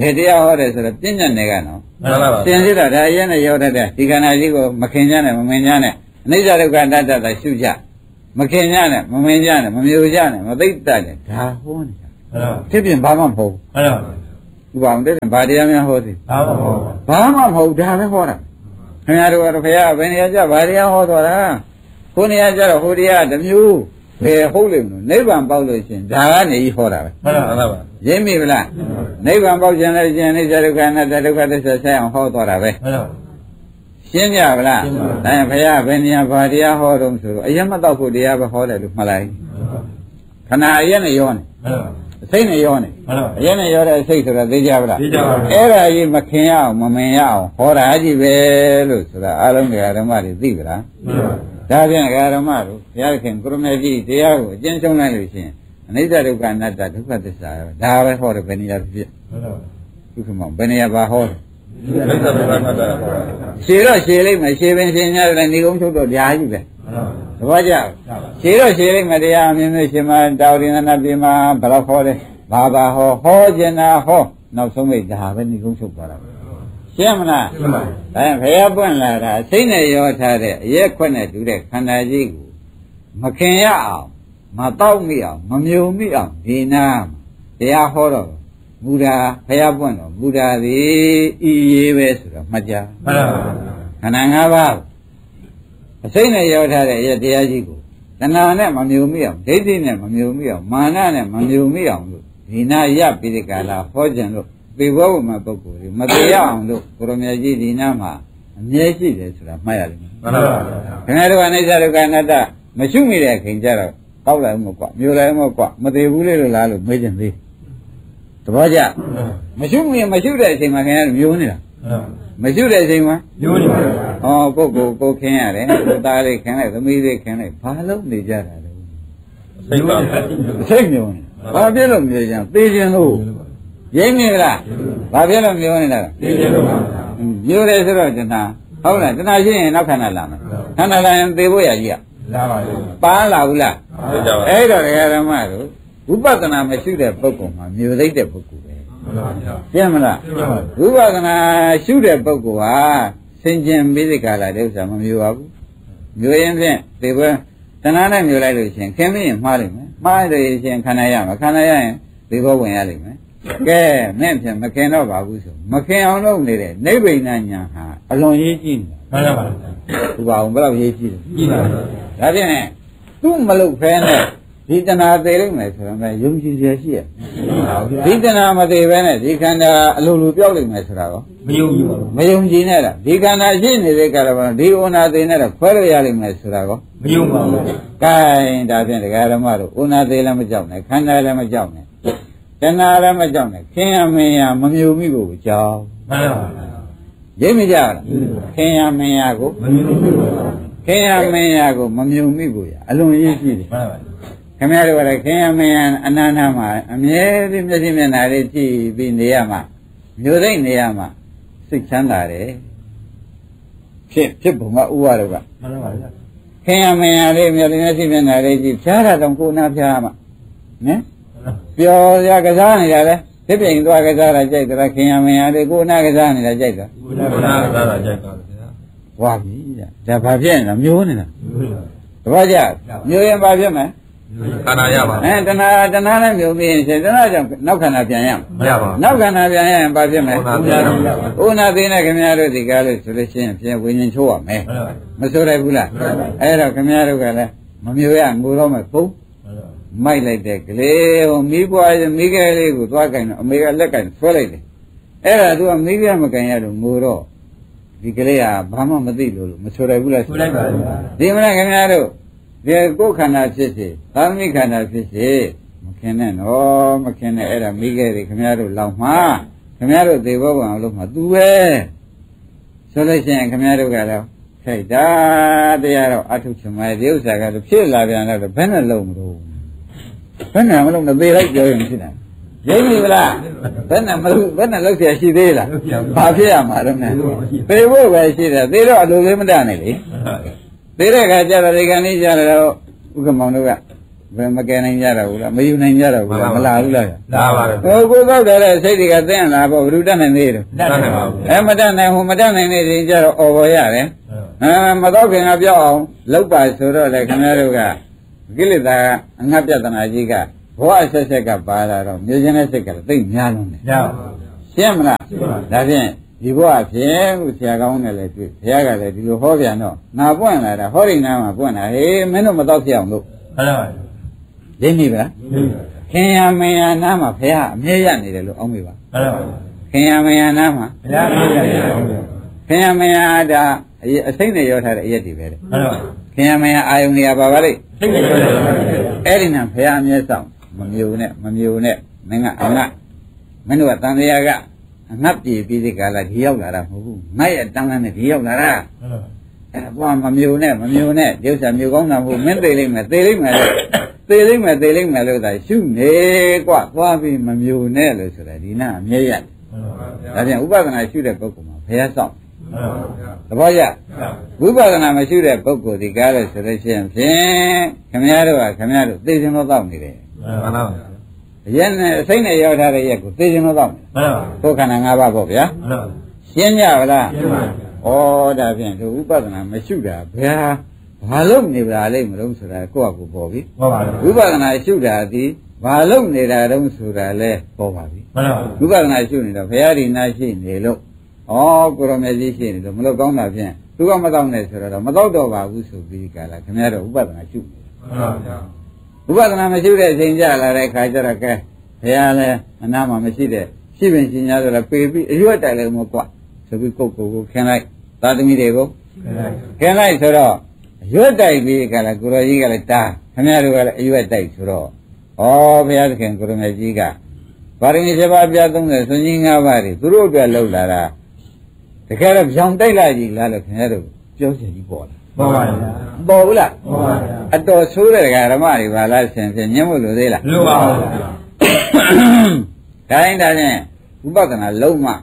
ဘယ်တရားဟောတယ်ဆိုတော့ပြဉ္ညာနယ်ကနော်မှန်ပါပါသင်စစ်တော့ဒါရဲနဲ့ရောက်တတ်တဲ့ဒီခန္ဓာကြီးကိုမခင်ကြနဲ့မမင်ကြနဲ့အနိစ္စဒုက္ခတတ္တသာရှုကြမခင်ကြနဲ့မမင်ကြနဲ့မမျိုးကြနဲ့မသိတတ်နဲ့ဒါဟောနေတာမှန်ပါဖြစ်ပြင်ဘာမှမဟုတ်မှန်ပါဘူးဥပအောင်တဲ့ဘာတရားများဟောသည်ဘာမှမဟုတ်ဘာမှမဟုတ်ဒါပဲဟောတာခင်ဗျားတို့ကတော့ခရဘယ်နေရာကြဘာတရားဟောတော်တာကိုနေရာကြတော့ဟိုတရားတစ်မျိုးဘယ်ဟုတ်လိမ့်မလို့နိဗ္ဗာန်ပေါက်လို့ရှင်ဒါကနေကြီးဟောတာပဲမှန်ပါပါရင်းမိဗလားနိဗ္ဗာန်ပေါက်ခြင်းလည်းခြင်းအိစ္ဆဒုက္ခအနတ္တဒုက္ခသစ္စာဆိုင်အောင်ဟောတော်တာပဲမှန်ပါရှင်းကြဗလားဒါရင်ဘုရားဘယ်နေရာဘာတရားဟောတော့ဆိုတော့အရင်မတော့ဖို့တရားပဲဟောတယ်လို့မှတ်လိုက်ခဏအရင်နဲ့ရောနေမှန်ပါအစိတ်နဲ့ရောနေမှန်ပါအရင်နဲ့ရောတဲ့အစိတ်ဆိုတော့သိကြဗလားသိကြပါဘူးအဲ့ဒါကြီးမခင်ရအောင်မမင်ရအောင်ဟောတာကြီးပဲလို့ဆိုတာအားလုံးဓမ္မတွေသိကြလားမှန်ပါဒါပြန်ဓမ္မတို့ဘုရားခင်ကိုရမေကြီးတရားကိုအကျဉ်းချုပ်လိုက်လို့ရှိရင်အနိစ္စဒုက္ခအနတ္တဒုက္ခသစ္စာဒါပဲဟောတယ်ဘယ်နေရာဖြစ်မှန်ပါဒုက္ခမောင်ဘယ်နေရာပါဟောတယ်မိစ္ဆာဒုက္ခနာတာရှည်တော့ရှည်လိုက်မယ်ရှည်ပင်ရှည်များတယ်နေကုန်းချုပ်တော့ဓာကြီးပဲမှန်ပါတပည့်ကြရှည်တော့ရှည်လိုက်မယ်တရားအမြင်နဲ့ရှင်မတောင်းရင်နာပြေမှာဘယ်တော့ဟောတယ်ဘာသာဟောဟောကျင်တာဟောနောက်ဆုံးမိတ်ဒါပဲနေကုန်းချုပ်သွားတာရှင်းမလားမှန်ပါဒါဘုရားပွင့်လာတာအစိမ့်နဲ့ရောထားတဲ့အရက်ခွက်နဲ့တူတဲ့ခန္ဓာကြီးကိုမခင်ရအောင်မတော့မိအောင်မမြုံမိအောင်ဒီနာတရားဟောတော့ဘုရားဘုရားပွင့်တော့ဘုရားသည်ဤရေးပဲဆိုတော့မှတ်ကြမှန်ပါခန္ဓာ၅ပါးအစိမ့်နဲ့ရောထားတဲ့အရက်တရားကြီးကိုတဏှာနဲ့မမြုံမိအောင်ဒိဋ္ဌိနဲ့မမြုံမိအောင်မာနနဲ့မမြုံမိအောင်လို့ဒီနာရပြီးဒီကလာဟောကြံလို့ပေဘောဝမှာပုဂ္ဂိုလ်တွေမတရားအောင်လို့ကိုရမကြီးဒီနာမှာအမြဲရှိတယ်ဆိုတာမှတ်ရတယ်မှန်ပါခင်ဗျားတို့ကအနိစ္စဒုက္ခအနတ္တမရှိမိတဲ့ခင်ကြတော့တောက်လိုက်မကွာမျိုးလိုက်မကွာမသေးဘူးလေလို့လားလို့မေးကြသေးသဘောကျမရှိမိရင်မရှိတဲ့အချိန်မှာခင်ဗျားတို့မျိုးနေတာမရှိတဲ့အချိန်မှာမျိုးနေပါဩကိုကိုကိုခင်းရတယ်ကိုသားလေးခင်းလိုက်သမီးလေးခင်းလိုက်ဘာလို့နေကြတာလဲစိတ်ပါစိတ်မျိုးနေဘာဖြစ်လို့မျိုးကြသေခြင်းလို့ရင်းနေလားဘာဖြစ်လို့မျိုးနေတာလဲသိတယ်လို့ပါမျိုးတယ်ဆိုတော့တဏှာဟုတ်လားတဏှာရှိရင်နောက်ခန္ဓာလာမယ်ခန္ဓာလာရင်သေဖို့ရကြီးကလာပါလေပါလာဘူးလားသိကြပါအဲ့တော့ဓမ္မတို့ဝိပဿနာမရှိတဲ့ပုဂ္ဂိုလ်မှာမျိုးသိတဲ့ပုဂ္ဂိုလ်ပဲမှန်ပါဗျာပြမလားဝိပဿနာရှုတဲ့ပုဂ္ဂိုလ်ဟာစင်ကြင်ပြီးဒီကလာတဲ့ဥစ္စာမမျိုးပါဘူးမျိုးရင်ဖြင့်သေပွဲတဏှာနဲ့မျိုးလိုက်လို့ရှိရင်ခင်းမရင်မှားလိမ့်မယ်မှားလို့ရှိရင်ခန္ဓာရမှာခန္ဓာရရင်သေဘောဝင်ရလိမ့်မယ်ကဲမဲ့ဖြင့်မခင်တော့ပါဘူးဆိုမခင်အောင်လုပ်နေတဲ့နိဗ္ဗိဏညာဟာအလွန်ရေးကြည့်နေမှန်ပါသူပါအောင်ဘယ်တော့ရေးကြည့်လဲကြည့်ပါဒါဖြင့်သူ့မလုပ်ဖဲနဲ့ဒီတဏှာသေးလိမ့်မယ်ဆိုတော့မှယုံကြည်ရရှိရဒီတဏှာမသေးဘဲနဲ့ဒီခန္ဓာအလိုလိုပြောက်လိမ့်မယ်ဆိုတာကောမယုံကြည်ပါဘူးမယုံကြည်နဲ့လားဒီခန္ဓာရှိနေတဲ့ကာလမှာဒီဩနာသေးနဲ့တော့ခွဲလို့ရလိမ့်မယ်ဆိုတာကောမယုံပါဘူးကဲဒါဖြင့်ဒကာဓမ္မတို့ဩနာသေးလည်းမကြောက်နဲ့ခန္ဓာလည်းမကြောက်နဲ့တဏှာလည်းမကြောက်နဲ့ခင်ရမင်းရမမြုံမိကိုကြောက်မှန်ပါရိပ်မကြလားခင်ရမင်းရကိုမယုံကြည်ပါဘူးခင်ရမင်းရကိုမမြုံမိကိုရအလွန်ရေးကြည့်တယ်မှန်ပါခင်ဗျားတို့ကလည်းခင်ရမင်းရအနန္တမှာအမြဲတမ်းမျက်စိမျက်နှာလေးကြည့်ပြီးနေရမှာမျိုးသိမ့်နေရမှာစိတ်ချမ်းသာတယ်ဖြစ်ဖြစ်ပုံကဥပါတော့ကမှန်ပါဗျာခင်ရမင်းရလေးမျက်မျက်စိမျက်နှာလေးကြည့်ဖြားတာတော့ကိုယ်နာဖြားမှာနော်ပျော်ရကစားနေရတယ်ဖြစ်ပြင်းသွားကစားတာကြိုက်တယ်ခင်ရမင်းရလေးကိုယ်နာကစားနေတာကြိုက်တယ်ဘုရားကသာသာကြိုက်ပါဗျာဝါပြီဒါဘာဖြစ်နေတာမျိုးနေတာတပည့်ကြမျိုးရင်ဘာဖြစ်မလဲခန္ဓာရပါအဲတဏှာတဏှာနဲ့မျိုးပြီးရင်တဏှာကြောင့်နောက်ခန္ဓာပြန်ရမရပါဘူးနောက်ခန္ဓာပြန်ရရင်ဘာဖြစ်မလဲဥနာပြန်ရပါဘူးဥနာသိနဲ့ခင်ဗျားတို့ဒီကားလို့ဆိုလို့ရှိရင်ပြန်ဝိညာဉ်ချိုးရမယ်မှန်ပါမဆိုရဘူးလားအဲ့တော့ခင်ဗျားတို့ကလည်းမမျိုးရငိုတော့မယ်ပုံမိုက်လိုက်တဲ့ကလေးဟိုမိဘွားမိခဲလေးကိုသွားကြင်တော့အမေကလက်ကင်ဆွဲလိုက်တယ်အဲ့ဒါသူကမိခဲမကန်ရတော့ငိုတော့ဒီကလေးကဘာမှမသိလို့လို့မဆိုရဘူးလားဆိုလိုက်ပါဗျာဒီမလားခင်ဗျားတို့ဒီကိုယ်ခန္ဓာဖြစ်စေသာမိခန္ဓာဖြစ်စေမခင်နဲ့နော်မခင်နဲ့အဲ့ဒါမိခဲ့တယ်ခင်ဗျားတို့လောက်မှာခင်ဗျားတို့သေဘောကံလို့မှာသူပဲဆိုလို့ရှိရင်ခင်ဗျားတို့ကတော့ခိုက်တာတရားတော့အထုချင်မယ်ဒီဥစ္စာကတော့ဖြစ်လာပြန်တော့ဘယ်နဲ့လုံးမလို့ဘယ်နဲ့မလုံးနဲ့သေလိုက်ပြောရင်ဖြစ်တယ်ရိပ်ပြီလားဘယ်နဲ့မလို့ဘယ်နဲ့လောက်เสียရှိသေးလားဘာဖြစ်ရမှာတော့နဲ့သေဖို့ပဲရှိတယ်သေတော့အလိုလေးမတတ်နဲ့လေသေတဲ့ခါကျတော့ဒီကနေ့ကျတော့ဥက္ကမောင်တို့ကဘယ်မကယ်နိုင်ကြတော့ဘူးလားမယူနိုင်ကြတော့ဘူးလားမလာဘူးလားလာပါတယ်ဟိုကိုသောက်တယ်လေစိတ်တွေကသိရင်လာပေါ့ဘယ်သူတတ်နိုင်သေးတယ်တတ်နိုင်ပါဘူးအဲမတတ်နိုင်ဟိုမတတ်နိုင်နေရင်ကြတော့អော်ပေါ်ရတယ်အဲမတော့ခင်ကပြောက်အောင်လောက်ပါဆိုတော့လေခင်ဗျားတို့ကကိလေသာအငတ်ပြဿနာကြီးကဘောအဆက်ဆက်ကပါလာတော့မျိုးချင်းတဲ့စိတ်ကသိများလုံးတယ်ရပါရှင်းမလားဒါဖြင့်ဒီဘဝဖြင့်ကိုဆရာကောင်းနဲ့လည်းတွေ့ဘုရားကလည်းဒီလိုဟောပြန်တော့ငါပွင့်လာတာဟောရိနာမှာပွင့်လာဟေးမင်းတို့မတော့ဖြစ်အောင်လို့ဟုတ်ပါဘူးရင်းပြီဗျာခင်ရမင်ရနာမှာဘုရားအမြဲရနေတယ်လို့အောင်းမိပါဟုတ်ပါဘူးခင်ရမင်ရနာမှာဘုရားအမြဲရနေတယ်ခင်ရမင်ရဒါအစိမ့်နဲ့ရောထားတဲ့အရက်တွေပဲတဲ့ဟုတ်ပါဘူးခင်ရမင်ရအာယုန်နေရာပါပါလိမ့်စိတ်နဲ့ရောထားတယ်အဲ့ဒီနဲ့ဘုရားအမြဲဆောင်မမျိုးနဲ့မမျိုးနဲ့မင်းကအငတ်မင်းတို့ကတန်တရားကအငတ်ပြေပြီးဒီကလာဒီရောက်လာတာမဟုတ်ဘူးငါ့ရဲ့တန်ခါနဲ့ဒီရောက်လာတာအဲ့ဒါကမမျိုးနဲ့မမျိုးနဲ့ဒီဥစ္စာမျိုးကောင်းတာမဟုတ်မင်းသိလိမ့်မယ်သိလိမ့်မယ်လို့သိလိမ့်မယ်သိလိမ့်မယ်လို့သာရှုနေကွသွားပြီးမမျိုးနဲ့လို့ဆိုတာဒီနာအမြဲရတယ်ဒါပြန်ဥပဒနာရှုတဲ့ပုဂ္ဂိုလ်မှာဘုရားဆောင်သဘောကျဝိပဿနာမရှိတဲ့ပုဂ္ဂိုလ်ဒီကားလို့ဆိုလို့ရှိရင်ဖြင့်ခမည်းတော်ကခမည်းတော်သိခြင်းတော့တောက်နေတယ်မှန်ပါပါရဲနဲ့စိတ်နဲ့ရောက်ထားတဲ့ရက်ကိုသိခြင်းတော့တောက်နေမှန်ပါပါကိုယ်ခန္ဓာ၅ပါးပေါ့ဗျာမှန်ပါရှင်းကြပါလားရှင်းပါဩဒါဖြင့်ဒီဥပဒနာမရှိတာဘယ်ဟာဘာလို့နေပါလိမ့်မလို့ဆိုတာကိုယ့်အကူပေါ်ပြီဟုတ်ပါဘူးဝိပဿနာရှိတာဒီဘာလို့နေတာတုံးဆိုတာလဲပေါ်ပါပြီမှန်ပါဝိပဿနာရှိနေတော့ဘုရားဒီနာရှိနေလို့ဩကိုရမေကြီးရှိနေလို့မလို့ကောင်းတာဖြင့်သူကမတော့နဲ့ဆိုတော့မတော့တော့ပါဘူးဆိုပြီးကြလားခင်ဗျားတို့ဥပဒနာရှိနေမှန်ပါဥပဒနာမရှိတဲ့အချိန်ကြလာတဲ့ခါကျတော့ကဲဘုရားလည်းအနာမှာမရှိတဲ့ရှိပင်ရှင်များဆိုတော့ပေပြီးအရွက်တိုင်လည်းမကွာဆိုပြီးကိုယ်ကိုယ်ကိုခင်းလိုက်သာသမီတွေကိုခင်းလိုက်ဆိုတော့အရွက်တိုင်ပြီးကြလားကိုရောကြီးကလည်းတာခင်ဗျားတို့ကလည်းအရွက်တိုင်ဆိုတော့ဩဘုရားသခင်ကိုရမေကြီးကဗာရမီsevenပြသုံးတယ်ဆွန်ကြီး၅ပါးတွေသူတို့အတွက်လှုပ်လာတာတကယ်တော့ကြောင်တိုက်လိုက်ကြီးလားလို့ခင်ဗျားတို့ပြောချင်ကြီးပေါ်လာပေါ်ပါဗျာပေါ်ဘူးလားပေါ်ပါဗျာအတော်ဆိုးတဲ့ဓမ္မတွေပါလားဆင်ဆင်ညှင်းလို့လို့သေးလားလို့ပါဗျာဒါရင်ဒါနဲ့ဝိပဿနာလုံးမှ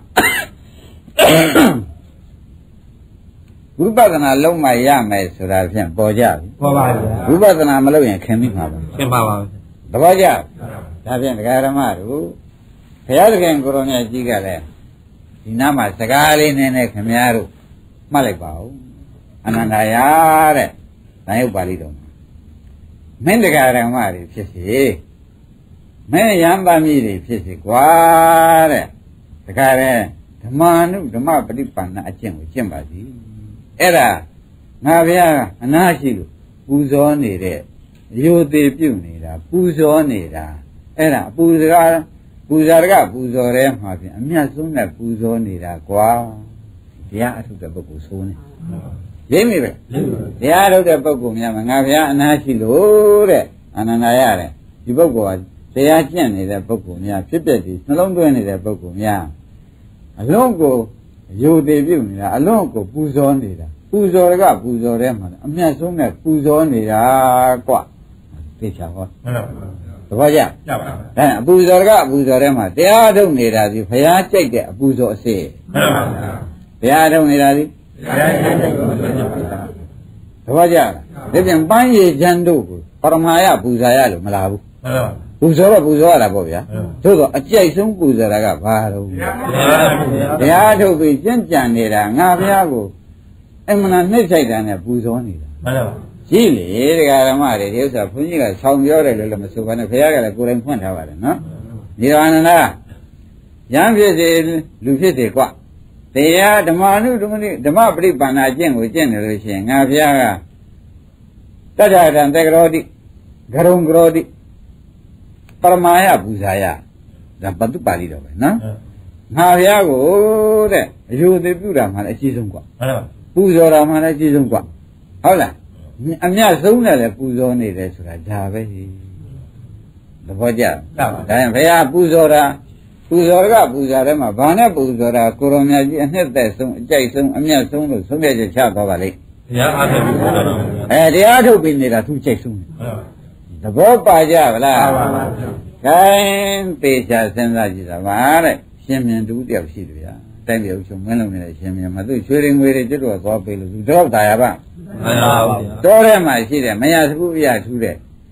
ဝိပဿနာလုံးမှရမယ်ဆိုတာဖြင့်ပေါ်ကြပြီပေါ်ပါဗျာဝိပဿနာမလုပ်ရင်ခင်မိမှာပါခင်ပါပါသဘောကျဒါဖြင့်ဒကာဓမ္မတို့ဘုရားသခင်ကိုရောမြတ်ကြီးကလည်းဒီနားမှာစကားလေးနည်းနည်းခင်များတို့မှတ်လိုက်ပါဦးအနန္တရာတဲ့တန်ရုပ်ပါဠိတော်မှာမင်းဒကာဓမ္မတွေဖြစ်စေမင်းရံပါမည်တွေဖြစ်စေကွာတဲ့ဒကာတဲ့ဓမ္မနုဓမ္မပฏิပန္နအကျင့်ကိုကျင့်ပါစီအဲ့ဒါငါဗျာအနာရှိလို့ပူဇော်နေတဲ့ရိုသေပြုတ်နေတာပူဇော်နေတာအဲ့ဒါပူဇာပူဇာရကပူဇော်ရဲမှာဖြင့်အမြတ်ဆုံးနဲ့ပူဇော်နေတာကွာတရားအထုတဲ့ပုဂ္ဂိုလ်ဆိုးနေရင်းမိပဲတရားအထုတဲ့ပုဂ္ဂိုလ်များမှာငါဗျာအနာရှိလို့တဲ့အနန္တရတဲ့ဒီပုဂ္ဂိုလ်ကတရားကျင့်နေတဲ့ပုဂ္ဂိုလ်များဖြစ်ပျက်ပြီးနှလုံးသွင်းနေတဲ့ပုဂ္ဂိုလ်များအလုံးကိုရိုသေပြုတ်နေတာအလုံးကိုပူဇော်နေတာပူဇော်ကပူဇော်ရဲမှာအမြတ်ဆုံးနဲ့ပူဇော်နေတာကွာသိချာဟောမှန်ပါပါသဘောကျကျပါပါအဲအပူဇော်ကအပူဇော်ထဲမှာတရားထုတ်နေတာဒီဘုရားကြိုက်တဲ့အပူဇော်အစစ်မှန်ပါပါဘုရားထုတ်နေတာဒီဘုရားကြိုက်တဲ့အပူဇော်ပါသဘောကျလားဒီပြန်ပန်းရည်ချမ်းတို့ကိုပရမယပူဇာရလို့မလားဘူးမှန်ပါပူဇော်တော့ပူဇော်ရတာပေါ့ဗျာသို့တော့အကြိုက်ဆုံးပူဇော်တာကဘာတော့ဘုရားထုတ်ပြီးကျင့်ကြံနေတာငါဘုရားကိုအမှန်နှိမ့်ဆိုင်တာနဲ့ပူဇော်နေတာမှန်ပါရှိလေတရားဓမ္မတွေဒီဥစ္စာဘုန်းကြီးကဆောင်းပြောတယ်လို့လည်းမဆိုပါနဲ့ဘုရားကလည်းကိုယ်တိုင်ဖွင့်ထားပါတယ်နော်ဒီတော်အနန္ဒရံဖြစ်စေလူဖြစ်စေကွတရားဓမ္မနုဓမ္မနိဓမ္မပရိပန္နာကျင့်ကိုကျင့်တယ်လို့ရှိရင်ငါဘုရားကတတ္ထတံတေကရောတိဂရုံကရောတိပရမယပူဇာယဒါပတုပါဠိတော်ပဲနော်ငါဘုရားကိုတဲ့အယူသေးပြုတာမှလည်းအကြီးဆုံးကွမှန်ပါပူဇော်တာမှလည်းအကြီးဆုံးကွဟုတ်လားအမြတ်ဆုံးနဲ့လည်းပူဇော်နေတယ်ဆိုတာဒါပဲသဘောကျလားဒါရင်ဘုရားပူဇော်တာပူဇော်ကပူဇော်တယ်မှာဘာနဲ့ပူဇော်တာကိုရောမြတ်ကြီးအနှစ်သက်ဆုံးအကြိုက်ဆုံးအမြတ်ဆုံးလို့ဆုံးဖြတ်ချက်ချသွားပါလိမ့်တရားအားထုတ်ပြီးနေတာအဲတရားထုတ်ပြီးနေတာသူကြိုက်ဆုံးတယ်သဘောပါကြဗလားပါပါပါခိုင်းသေချာစဉ်းစားကြည့်တာပါတဲ့ရှင်မြင်တူတယောက်ရှိတယ်ဗျာတိုင်းပြည်အုပ်ချုပ်မင်းလုံးနေတဲ့ရှင်မြင်မှာသူရွှေရင်ငွေတွေကျွတ်တော့သွားပေးလို့သူတော့တာရပါမှန်ပါပါတော်ထဲမှာရှိတယ်မရသခုပြထူးတဲ့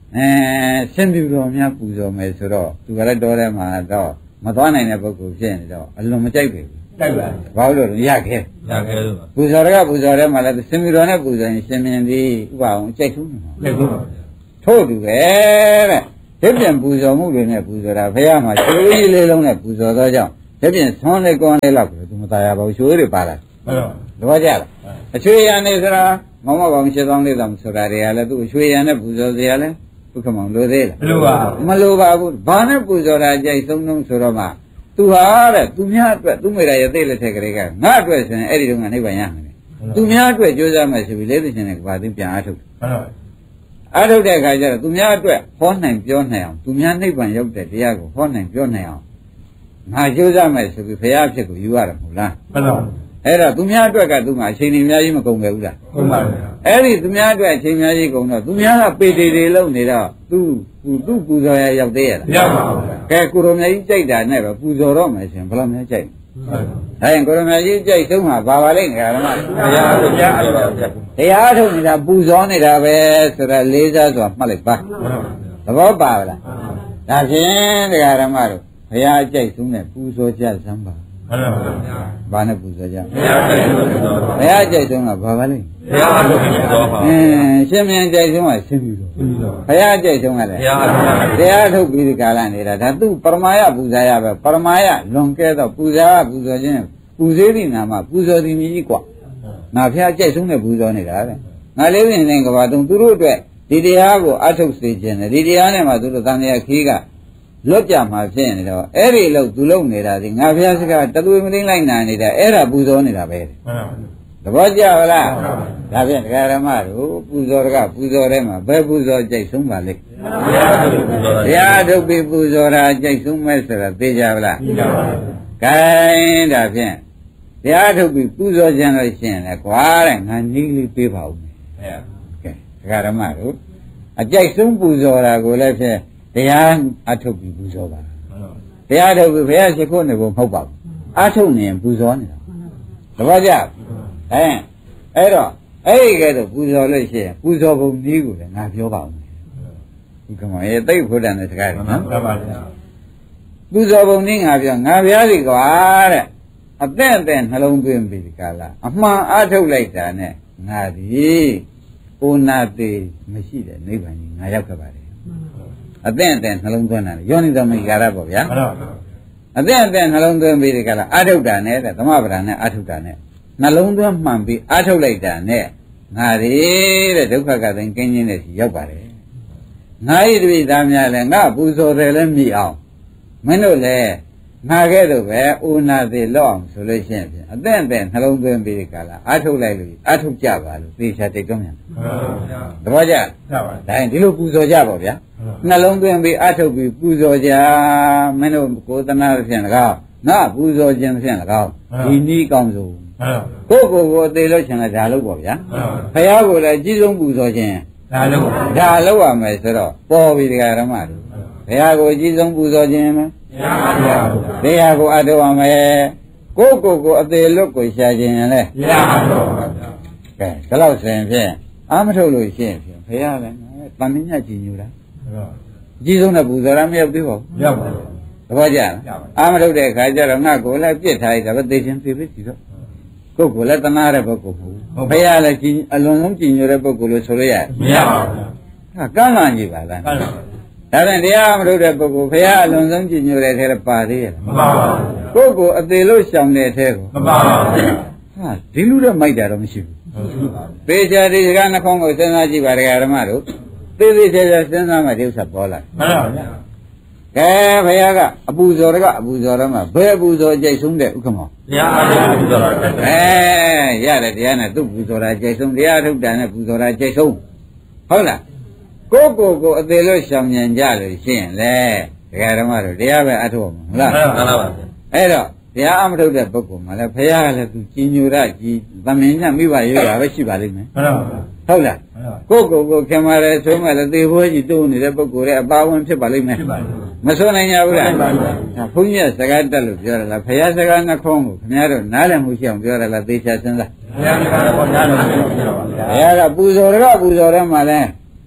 အဲရှင်ပြူတော်များပူဇော်မယ်ဆိုတော့သူကလည်းတော်ထဲမှာတော့မသွားနိုင်တဲ့ပုဂ္ဂိုလ်ဖြစ်နေတော့အလွန်မကြိုက်ဘူးတိုက်ပါဘာလို့လဲရခဲ့ရခဲ့လို့ပူဇော်ရကပူဇော်ထဲမှာလည်းရှင်ပြူတော်နဲ့ပူဇော်ရင်ရှင်မြင်သည်ဥပအောင်ကြိုက်ဆုံးမှာကြိုက်ဆုံးပါထို့တူပဲတဲ့ဒီပြန်ပူဇော်မှုတွေနဲ့ပူဇော်တာဘုရားမှာရွှေကြီးလေးလုံးနဲ့ပူဇော်သောကြောင့်ဒီပြန်သွန်းလေးကွန်းလေးလောက်ကိုသူမตายရပါဘူးရွှေတွေပါလာဟုတ်တော့တော့ကြလားအချွေရံနေဆိုတာမောင်မကောင်ရှင်းဆောင်လေးတောင်ဆိုတာတွေကလည်းသူ့အချွေရံနဲ့ပူဇော်စရာလဲဒုက္ခမောင်လိုသေးလားမလိုပါမလိုပါဘူးဘာနဲ့ပူဇော်တာကြိုက်ဆုံးဆုံးဆိုတော့မှသူဟာတဲ့သူများအတွက်သူ့မိသားရဲ့သိလက်ထက်ကလေးကငါအတွက်ဆိုရင်အဲ့ဒီတော့ကနိဗ္ဗာန်ရမယ်သူများအတွက်ကြိုးစားမယ်ဆိုပြီးလေးသိချင်းနဲ့ဘာသိပြန်အားထုတ်ဟုတ်တော့အားထုတ်တဲ့အခါကျတော့သူများအတွက်ဟောနိုင်ပြောနိုင်အောင်သူများနိဗ္ဗာန်ရောက်တဲ့တရားကိုဟောနိုင်ပြောနိုင်အောင်ငါကြိုးစားမယ်ဆိုပြီးဘုရားအဖြစ်ကိုယူရတယ်မဟုတ်လားဟုတ်တော့အဲ့တော့သူများအတွက်ကသူ့မှာအချိန်ကြီးအများကြီးမကုန်ခဲ့ဘူးလားဟုတ်ပါဘူးအဲ့ဒီသူများအတွက်အချိန်အများကြီးကုန်တော့သူများကပေတေတေလုံးနေတော့သူသူ့ပူဇော်ရရောက်သေးရလားမရပါဘူးကဲကိုရိုမြကြီးကြိုက်တာနဲ့ပဲပူဇော်တော့မယ်ရှင်ဘယ်လိုများကြိုက်ဒါရင်ကိုရိုမြကြီးကြိုက်ဆုံးမှာဘာပါလိမ့်ငါဓမ္မတရားတရားအဲ့ဒါတရားထုတ်နေတာပူဇော်နေတာပဲဆိုတော့လေးစားစွာမှတ်လိုက်ပါသဘောပါလားဒါဖြင့်တရားဓမ္မတို့ဘုရားကြိုက်ဆုံးနဲ့ပူဇော်ကြစမ်းပါဟုတ်ပါဘူးဘာနဲ့ပူဇော်ကြဘုရားကြိုက်ဆုံးဘုရားကြိုက်ဆုံးကဘာပါလိမ့်ဘုရားကြိုက်ဆုံးပါအင်းရှင်မြန်ကြိုက်ဆုံးကရှင်ပြီတော့ဘုရားကြိုက်ဆုံးကလည်းတရားထုတ်ပြီးဒီကာလနေတာဒါသူပရမယပူဇာရပဲပရမယလွန်ကဲတော့ပူဇာပူဇော်ခြင်းပူဇေးသည့်နာမပူဇော်သည်မြည်ကြီးกว่าငါဘုရားကြိုက်ဆုံးနဲ့ပူဇော်နေတာတဲ့ငါလေးဝင်နေကဘာတုံသူတို့အတွက်ဒီတရားကိုအထုတ်စေခြင်းနဲ့ဒီတရားနဲ့မှသူတို့တန်တရားခီးကလွတ်ကြမှာဖြစ်နေတော့အဲ့ဒီလို့သူလုံနေတာဒီငါဘုရားစကားတသွေးမသိလိုက်နာနေတာအဲ့ဒါပူဇော်နေတာပဲသဘောကျလားဒါဖြင့်တရားဓမ္မတို့ပူဇော်တကပူဇော်ထဲမှာဘယ်ပူဇော်ကြိုက်ဆုံးပါလိမ့်ဘုရားထုတ်ပြီးပူဇော်တာကြိုက်ဆုံးမဲ့ဆိုတာသိကြပါလားသိပါပါဘူးကဲဒါဖြင့်ဘုရားထုတ်ပြီးပူဇော်ခြင်းလို့ရှိရင်လည်းကွာတဲ့ငါနည်းလေးပေးပါဦးမယ်ကဲတရားဓမ္မတို့အကြိုက်ဆုံးပူဇော်တာကိုလည်းဖြင့်တရားအထုတ်ပြီးပူဇော်ပါတရားထုတ်ပြီးဘုရားရှိခိုးနေဖို့မဟုတ်ပါဘူးအထုတ်နေရင်ပူဇော်နေတာသဘောကျအဲအဲ့တော့အဲ့ဒီကဲတော့ပူဇော်လို့ရှိရင်ပူဇော်ပုံနည်းကိုလည်းငါပြောပါဦးမယ်ဒီကမေသိဘုဒ္ဓနဲ့စကားတယ်နော်ဟုတ်ပါဗျာပူဇော်ပုံနည်းငါပြောငါဘုရားစီကွာတဲ့အသက်အသက်နှလုံးသွင်းပြီးဒီကလာအမှန်အထုတ်လိုက်တာနဲ့ငါဒီဩနာတိမရှိတဲ့နိဗ္ဗာန်ကြီးငါရောက်ခဲ့ပါတယ်အသက်အသက်နှလုံးသွင်းတာယောနိသမီကာရပေါ့ဗျာဟုတ်ပါဘူးအသက်အသက်နှလုံးသွင်းပြီးဒီကလာအထုတ်တာနဲ့တဲ့သမဗဒာနဲ့အထုတ်တာနဲ့နှလုံးသွင်းမှန်ပြီးအထုတ်လိုက်တာနဲ့ငါဒီတဲ့ဒုက္ခကသိကင်းခြင်းနဲ့ရောက်ပါတယ်ငါဤတပိသားများလည်းငါပူဇော်တယ်လည်းမြည်အောင်မင်းတို့လည်းငါကဲ့သို့ပဲဥနာသေးလောက်အောင်ဆိုလို့ရှိရင်အသက်အသက်နှလုံးသွင်းပြီးဒီကလာအထုတ်လိုက်လို့အထုတ်ကြပါလို့သေချာတိတ်တော့မြန်ဟုတ်ပါဗျာသဘောကျဒါရင်ဒီလိုပူဇော်ကြပါဗျာနှလုံးသွင်းပြီးအထုတ်ပြီးပူဇော်ကြမင်းတို့ကိုယ်တနာဖြင့်၎င်းငါပူဇော်ခြင်းဖြင့်၎င်းဒီနည်းကောင်းဆုံးကိုယ့်ကိုယ်ကိုသိလို့ရှင်လည်းဒါလို့ပေါ့ဗျာဘုရားကိုလည်းအကြီးဆုံးပူဇော်ခြင်းဒါလို့ဒါလို့ရမယ်ဆိုတော့ပေါ်ပြီတရားဓမ္မတို့ဘုရားကိုအကြီးဆုံးပူဇော်ခြင်းမယ်တရားကိုအထောက်အမယ်ကိုယ့်ကိုယ်ကိုအသေးလွတ်ကိုရှာခြင်းလည်းရပါတော့ဗျာကဲဒါလို့ဆိုရင်ဖြင့်အာမထုတ်လို့ရှိရင်ဖြင့်ဘုရားလည်းတန်မြတ်ကြည်ညိုတာအကြီးဆုံးတဲ့ပူဇော်ရမရောက်သေးပါဘူးရောက်ပါဘူးသဘောကျလားအာမထုတ်တဲ့အခါကျတော့ငါကိုယ်လည်းပြစ်ထားရတာပဲသိချင်းသိပြီစီတော့ကိုယ်ကိုယ်လည်းတနာတဲ့ပုဂ္ဂိုလ်မဟုတ်ဘူးဘုရားလည်းကြည်အလွန်ဆုံးကြည်ညိုတဲ့ပုဂ္ဂိုလ်လို့ဆိုလို့ရမရပါဘူးဟာကမ်းလာကြည့်ပါလားကမ်းလာဒါပြန်တရားမထုတ်တဲ့ပုဂ္ဂိုလ်ဘုရားအလွန်ဆုံးကြည်ညိုတဲ့ထဲပါသေးရဲ့မပါဘူးကိုယ်ကိုအသေးလို့ရှောင်တဲ့ထဲကိုမပါဘူးဟာဒီလူတော့မိုက်တာတော့မရှိဘူးဟုတ်ပါဘူးပေချာဒီကနှခေါင်းကိုစဉ်းစားကြည့်ပါဒကာဓမ္မတို့သေသေးချာချာစဉ်းစားမှဒီဥစ္စာပေါ်လာမှန်ပါဗျာကဲဘုရားကအပူဇော်တကအပူဇော်ရမှာဘယ်အပူဇော်ကြိုက်ဆုံးတဲ့ဥက္ကမောတရားအားဖြင့်ပူဇော်တာအဲရတယ်တရားနဲ့သူ့ပူဇော်တာကြိုက်ဆုံးတရားထုတ်တာနဲ့ပူဇော်တာကြိုက်ဆုံးဟုတ်လားကိုယ့်ကိုယ်ကိုအသေးလို့ရှောင်ဉဏ်ကြလို့ရှိရင်လေဒကာဓမ္မတို့တရားပဲအထုတ်မှာဟုတ်လားမှန်ပါပါအဲ့တော့တရားအမထုတ်တဲ့ပုဂ္ဂိုလ်မှလည်းဘုရားကလည်းသူကြည်ညိုရကြည်သမင်ညမိဘရွေးတာပဲရှိပါလိမ့်မယ်မှန်ပါပါဟုတ်လားကိုယ့်ကိုယ်ကိုခင်မာတယ်ဆိုမှလည်းသေဘွဲကြီးတိုးနေတဲ့ပုဂ္ဂိုလ်ရဲ့အပါဝင်ဖြစ်ပါလိမ့်မယ်မဆိုနိုင်ကြဘူးလားဘုန်းကြီးကစကားတက်လို့ပြောရလားဘုရားစကားနှခေါင်းကိုခင်ဗျားတို့နားလည်မှုရှိအောင်ပြောရလားသေချာစဉ်းစားဘုရားစကားတော့နားလည်မှုရှိပါပါဘုရားကပူဇော်ရကပူဇော်ရမှလည်း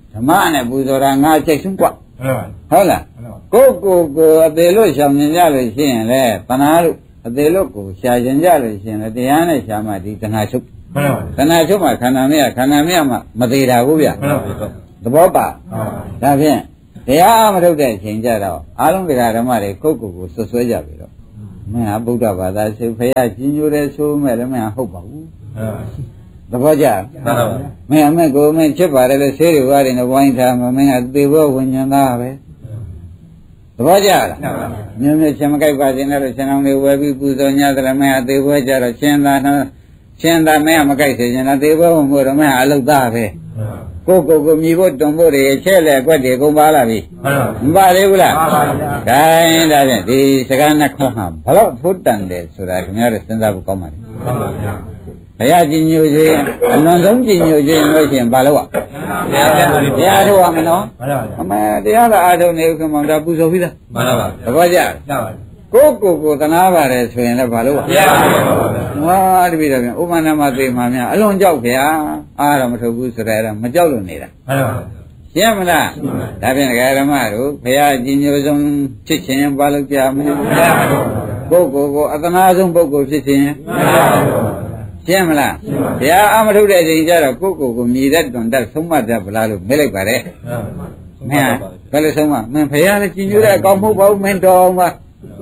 ဓမ္မနဲ့ပူဇော်တာငါချက်ဆုံးกว่าမှန်ပါဟုတ်လားကိုကိုကိုအသေးလို့ရှောင်မြင်ကြလို့ရှိရင်လေတဏှာလို့အသေးလို့ကိုရှာကျင်ကြလို့ရှိရင်လေတရားနဲ့ရှာမှဒီတဏှာချုပ်မှန်ပါတဏှာချုပ်မှခန္ဓာမရခန္ဓာမရမှမသေးတာဘူးဗျမှန်ပါသဘောပါဒါဖြင့်တရားမထုတ်တဲ့အချိန်ကြတော့အားလုံးတရားဓမ္မတွေကိုကိုကိုဆွဆွဲကြပြီတော့မင်းဟာဗုဒ္ဓဘာသာဆိုဖရာကြီးညိုတယ်ဆိုမဲ့လည်းမင်းဟာဟုတ်ပါဘူးသဘောကျမင်းအမေကိုမင်းချစ်ပါတယ်လေဆေးတွေဝါတွေနဲ့ဝိုင်းထားမှာမင်းကသေဘောဝิญဉာဏ်သားပဲသဘောကျလားမျိုးမျိုးချင်းမကြိုက်ပါစေနဲ့လို့ရှင်အောင်လေးဝယ်ပြီးပူဇော်ညတယ်မင်းဟာသေဘောကြတော့ရှင်သာရှင်သာမင်းကမကြိုက်စေချင်တာသေဘောမို့တော့မင်းဟာအလုသားပဲကိုကိုကိုမြည်ဖို့တွန်ဖို့တွေချဲ့လေအကွက်တွေကုန်ပါလာပြီမပါသေးဘူးလားခိုင်းဒါဖြင့်ဒီစကားနှစ်ခွန်းဟာဘလို့ဖို့တန်တယ်ဆိုတာခင်ဗျားတို့စဉ်းစားဖို့ကောင်းပါလေဘုရားကြီးညိုခြင်းအလွန်ဆုံးကြီးညိုခြင်းလို့ရှိရင်ဘာလို့อ่ะတရားထုတ်ရမနော်အမေတရားသာအားထုတ်နေဥက္ကမောင်ဒါပူဇော်ပြီးသားမှန်ပါပါသဘောကျကိုကိုကိုသနာပါတယ်ဆိုရင်လည်းဘာလို့อ่ะဟာတပည့်တော်ပြန်ဥပ္ပန္နမသိမှများအလွန်ကြောက်ခင်အားတော့မထုတ်ဘူးဆိုတဲ့မကြောက်လို့နေတာမှန်ပါပါရှင်းမလားဒါဖြင့်ဓမ္မတို့ဘုရားကြီးညိုဆုံးဖြစ်ခြင်းဘာလို့ကြမလဲကိုကိုကိုအသနာဆုံးပုဂ္ဂိုလ်ဖြစ်ခြင်းရှင်းမလားဘုရားအမထုတ်တဲ့ချိန်ကျတော့ကိုကိုကိုမြည်တတ်တွန်တတ်ဆုံးမတတ်ဗလားလို့မေးလိုက်ပါတယ်မင်းဘယ်လိုဆုံးမမင်းဘုရားလည်းကြီးညိုတဲ့အကောင်မဟုတ်ပါဘူးမင်းတော်မှာ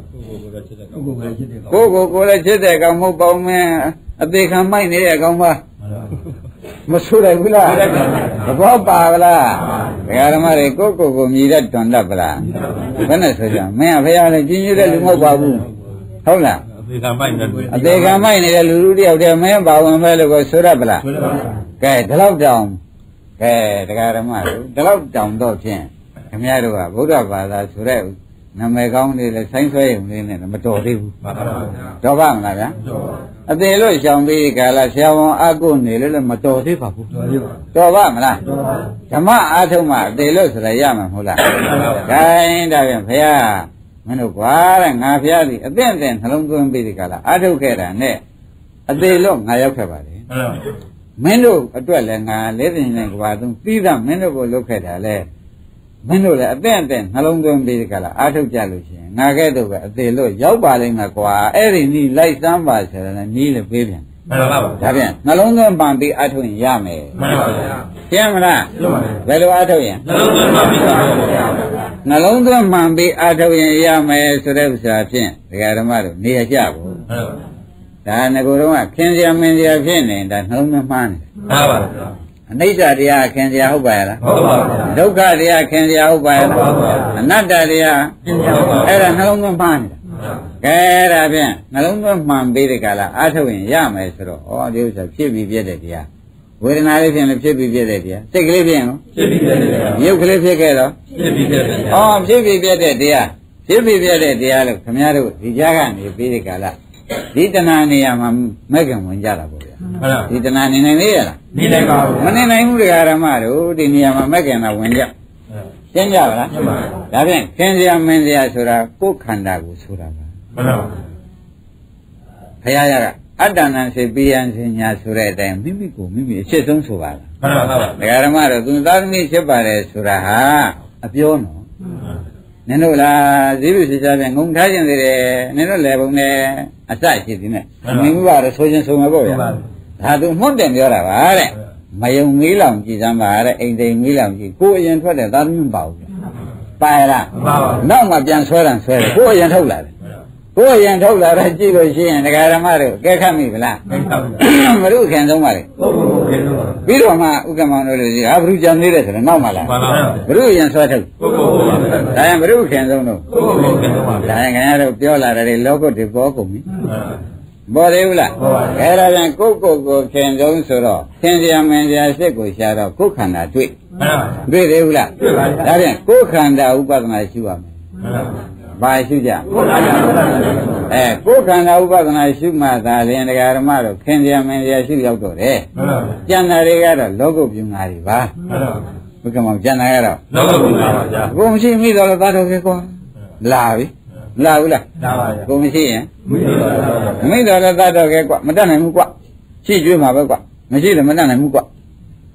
ကိုကိုကိုလည်းချစ်တဲ့အကောင်မဟုတ်ပါဘူးမင်းအသေးခံမိုက်နေတဲ့အကောင်ပါမဆိုးလိုက်ဘူးလားသဘောပါဗလားဘုရားဓမ္မတွေကိုကိုကိုမြည်တတ်တွန်တတ်ဗလားဘယ်နဲ့ဆိုကြမင်းကဘုရားလည်းကြီးညိုတဲ့လူမဟုတ်ပါဘူးဟုတ်လားအသေးခံမိုက်နေတယ်အသေးခံမိုက်နေတဲ့လူလူတယောက်တည်းမင်းပါဝင်ပဲလို့ကိုဆိုရပလားကဲဒီလောက်တောင်ကဲတရားဓမ္မတို့ဒီလောက်တောင်တော့ဖြင့်ခင်ဗျားတို့ကဗုဒ္ဓဘာသာဆိုတဲ့နာမည်ကောင်းလေးနဲ့ဆိုင်းဆွဲရုံလေးနဲ့မတော်သေးဘူးမှန်ပါပါတော်ပါမလားဗျာအသေးလို့ရှောင်ပြီးကာလဆရာဝန်အကုနေလို့လည်းမတော်သေးပါဘူးတော်ပါတော်ပါမလားဓမ္မအားထုတ်မှအသေးလို့ဆိုရရမှာမဟုတ်လားခိုင်းဒါပြန်ဘုရားမင်းတို့ကွာတဲ့ငါဖျားသည်အသင့်အသင့်နှလုံးသွင်းပြီးဒီကလာအာထုတ်ခဲ့တာနဲ့အသေးလို့ငါရောက်ခဲ့ပါလေမင်းတို့အတွက်လည်းငါလေးတင်နေကွာသူပြီးသားမင်းတို့ကိုလုပ်ခဲ့တာလေမင်းတို့လည်းအသင့်အသင့်နှလုံးသွင်းပြီးဒီကလာအာထုတ်ကြလို့ရှိရင်ငါကဲ့သို့ပဲအသေးလို့ရောက်ပါလိမ့်မယ်ကွာအဲ့ဒီနီးလိုက်စမ်းပါဆိုရင်နီးလည်းပေးပြန်မှန်ပါပါဒါပြန်နှလုံးသွင်းပန်ပြီးအာထုတ်ရင်ရမယ်မှန်ပါပါရှင်းမလားဘယ်လိုအာထုတ်ရင်နှလုံးသွင်းမှန်ပြီးအာထုတ်ရင်ရမယ်ဆိုတဲ့ဥစ္စာဖြင့်ဒကာဓမ္မတို့နေရကြဘူးဒါငကိုယ်တော့ခင်စရာမင်းစရာဖြစ်နေတာနှလုံးသွင်းမှန်းနေမှန်ပါပါအနိစ္စတရားခင်စရာဟုတ်ပါရဲ့လားဟုတ်ပါဘူးဒုက္ခတရားခင်စရာဟုတ်ပါရဲ့လားဟုတ်ပါဘူးအနတ္တတရားခင်စရာဟုတ်ပါဘူးအဲ့ဒါနှလုံးသွင်းမှန်းနေတာကဲဒါဖြင့်နှလုံးသွင်းမှန်ပြီးတဲ့ကလာအာထုတ်ရင်ရမယ်ဆိုတော့ဩဒီဥစ္စာဖြစ်ပြီးပြည့်တဲ့တရားဝေဒနာလေးဖြစ်ရင်ဖြစ်ပြီးပြည့်တဲ့တရားစိတ်ကလေးဖြစ်ရင်ရောဖြစ်ပြီးပြည့်တဲ့တရားရုပ်ကလေးဖြစ်ခဲ့တော့ဖြစ်ပြီးပြည့်တဲ့တရားဩဖြစ်ပြီးပြည့်တဲ့တရားဖြစ်ပြီးပြည့်တဲ့တရားလို့ခင်ဗျားတို့ဒီကြားကနေပြီးတဲ့ကလာဒီတဏှာနေရာမှာမဲ့ကံဝင်ကြတာပေါ့ဗျာဟုတ်လားဒီတဏှာနေနိုင်လေရလားနေနိုင်ပါဘူးမနေနိုင်ဘူးတရားဓမ္မတို့ဒီနေရာမှာမဲ့ကံကဝင်ကြရှင်းကြပါလားရှင်းပါပြီဒါဖြင့်ခင်စရာမင်းစရာဆိုတာကိုယ်ခန္ဓာကိုဆိုတာပါမှန်ပါဘူးဘုရားရကအတ္တနာစေပိယံစညာဆိုတဲ့အတိုင်းမိမိကိုမိမိအဖြစ်ဆုံးဆိုပါလားမှန်ပါပါတရားဓမ္မတို့သူသာသမီဖြစ်ပါတယ်ဆိုတာဟာအပြောနော်နင်တို့လားဇီးလူစီစားပြန်ငုံထားခြင်းသေးတယ်နင်တို့လည်းပုံနဲ့အစရှိသည်နဲ့မင်းကတော့ဆိုခြင်းဆိုမှာပေါ့ဗျာဒါသူမှုတ်တယ်ပြောတာပါတဲ့မယုံမီးလောင်ကြည်စမ်းပါတဲ့အိမ်တိမ်မီးလောင်ကြည်ကိုယ်အရင်ထွက်တဲ့သာသမီမပါဘူးပါရလားမပါဘူးနောက်မှပြန်ဆွဲတယ်ဆွဲတယ်ကိုယ်အရင်ထုတ်လာတယ်ကိုယ်အရင်ထုတ်လာတော့ကြည့်လို့ရှိရင်ဒကာဓမ္မတို့ကဲခတ်မိဗလားမရုခင်ဆုံးပါလေပြီးတော့မှဥက္ကမောင်တို့လူကြီးဟာဘုရုကြံနေတယ်ဆိုတော့နောက်မှလားဘုရုရင်ဆွဲထုတ်ဒါရင်ဘုရုခင်ဆုံးတော့ဒါရင်ခင်ဗျားတို့ပြောလာတယ်လောကုတ်တွေပေါ်ကုန်ပြီပေါ်သေးဘူးလားအဲ့ဒါပြန်ကိုယ့်ကိုယ်ကိုခင်ဆုံးဆိုတော့ခင်စရာမင်းစရာစိတ်ကိုရှာတော့ကိုယ်ခန္ဓာတွေ့တွေ့သေးဘူးလားဒါပြန်ကိုယ်ခန္ဓာဥပဒနာရှိရမယ်ဘာရှိကြအဲကိုယ်ခန္ဓာဥပဒနာရှိမှသာလျင်တရားဓမ္မတို့ခင်ဗျာမင်းရာရှိရောက်တော့တယ်ကျန်တာတွေကတော့လောကုပ္ပယငါတွေပါဘုကမောင်ကျန်တာကတော့လောကုပ္ပယငါပါဗျာကိုမရှိမိတော့လည်းသားတော်ခေကွာလာပြီလာဘူးလားလာပါဗျာကိုမရှိရင်မိတော့လည်းသားတော်ခေကွာမတတ်နိုင်ဘူးကွာရှိကျွေးမှာပဲကွာမရှိလည်းမတတ်နိုင်ဘူးကွာ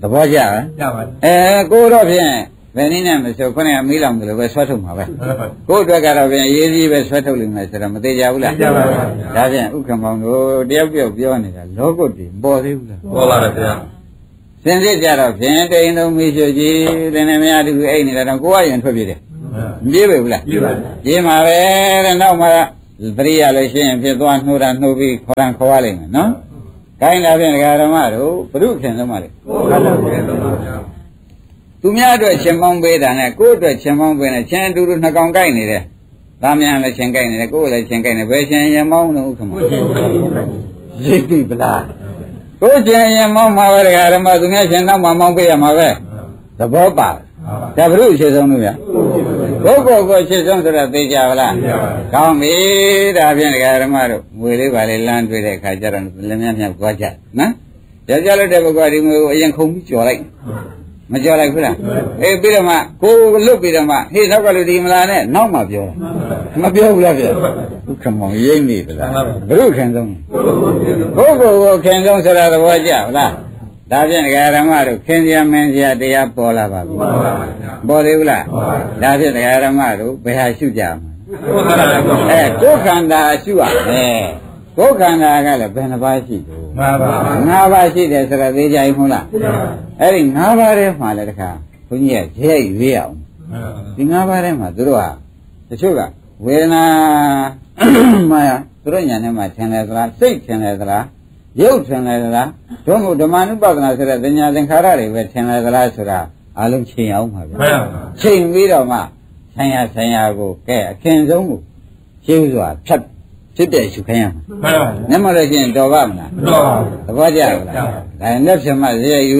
သဘောကျလားရပါအဲကိုတော့ဖြင့်ဘယ်နည်းနဲ့မဆိုခုနကမီးလောင်တယ်လို့ပဲဆွဲထုတ်မှာပဲကိုအတွက်ကတော့ဖြင့်ရေးကြီးပဲဆွဲထုတ်လိမ့်မယ်ဆိုတော့မသေးကြဘူးလားကြပါပါဒါဖြင့်ဥက္ကမောင်တို့တယောက်တယောက်ပြောနေတာလောကုတ်တွေပေါ်သေးဘူးလားပေါ်လာတယ်ဗျာစင်စစ်ကြတော့ဖြင့်တိန်သုံးမီးရှို့ကြီးတင်းနေမရတူအိတ်နေတာတော့ကိုကရင်ထွက်ပြေးတယ်မပြေးပဲဘူးလားပြပါပြေးမှာပဲတဲ့နောက်မှာပရိယာလည်းရှင်းဖြစ်သွားနှိုးတာနှိုးပြီးခေါ်တာခေါ်ရလိမ့်မယ်နော်ခိုင်းတာဖြင့်ဒကာဓမ္မတို့ဘုရုခင်ဆုံးပါလေပေါ်လာတယ်တော့ဗျာသူများအတွက်ရှင်ပေါင်းပေးတာနဲ့ကိုယ့်အတွက်ရှင်ပေါင်းပေးနေချင်းအတူတူနှစ်ကောင်ကိုက်နေတယ်။သားများလည်းရှင်ကိုက်နေတယ်ကိုယ်လည်းရှင်ကိုက်နေဘယ်ရှင်ရင်မောင်းလို့ဥက္ကမရိပ်ပြီဗလား။ကိုယ်ရှင်ရင်မောင်းမှာပဲဒကာဓမ္မသူများရှင်တော့မှမောင်းပေးရမှာပဲ။သဘောပါ။ဒါဘုရုအခြေဆုံးလို့ဗျ။ကိုယ့်ကိုယ်ကိုအခြေဆုံးဆိုတော့သိကြပါလား။ကောင်းပြီဒါဖြင့်ဒကာဓမ္မတို့ငွေလေးပါလေလမ်းတွေ့တဲ့အခါကျတော့လည်းများများကြွားကြနော်။ကြကြလို့တဲ့ဘက်ကဒီငွေကိုအရင်ခုံပြီးကြော်လိုက်မကြောက်လိုက်ဘူးလားအေးပြီးတော့မှကိုလွတ်ပြီးတော့မှဟေးနောက်ကလူဒီမလာနဲ့နောက်မှပြောတာမပြောဘူးလားပြောဒုက္ခမောင်ရိမ့်နေသလားဘုရုခင်ဆုံးကိုကိုကိုခင်ဆုံးဆိုတာသဘောကျလားဒါဖြင့်ဒကာဓမ္မတို့ခင်စရာမင်းစရာတရားပေါ်လာပါပြီပေါ်သေးဘူးလားဒါဖြင့်ဒကာဓမ္မတို့ဘယ်ဟာရှုကြမှာအဲကိုယ်ခန္ဓာရှုရမယ်ကိုယ်ခန္ဓာကလည်းဘယ်နှပါးရှိတယ်မှန်ပါငါးပါးရှိတယ်ဆိုတော့သိကြရင်မဟုတ်လားအဲ့ဒီငါးပါးထဲမှာလည်းတခါဘုန်းကြီးကရဲရွေးအောင်ဒီငါးပါးထဲမှာသူတို့ကတချို့ကဝေဒနာမှာသူတို့ညာထဲမှာထင်တယ်သလားစိတ်ထင်တယ်သလားရုပ်ထင်တယ်သလားတို့မို့ဓမ္မနုပဒနာဆိုတဲ့ဉာဏ်သင်္ခါရတွေပဲထင်တယ်သလားဆိုတာအလုံးချိန်အောင်ပါဗျာချိန်ပြီးတော့မှဆံရဆံရကိုကဲအခင်ဆုံးကိုရှင်းစွာဖြတ်ဖြစ်တဲ့ရှုခိုင်းရမှာမှန်ပါမျက်မှောက်လို့ရှိရင်တော်ပါမလားတော့သဘောကျလားဒါနဲ့ဖြစ်မှရေ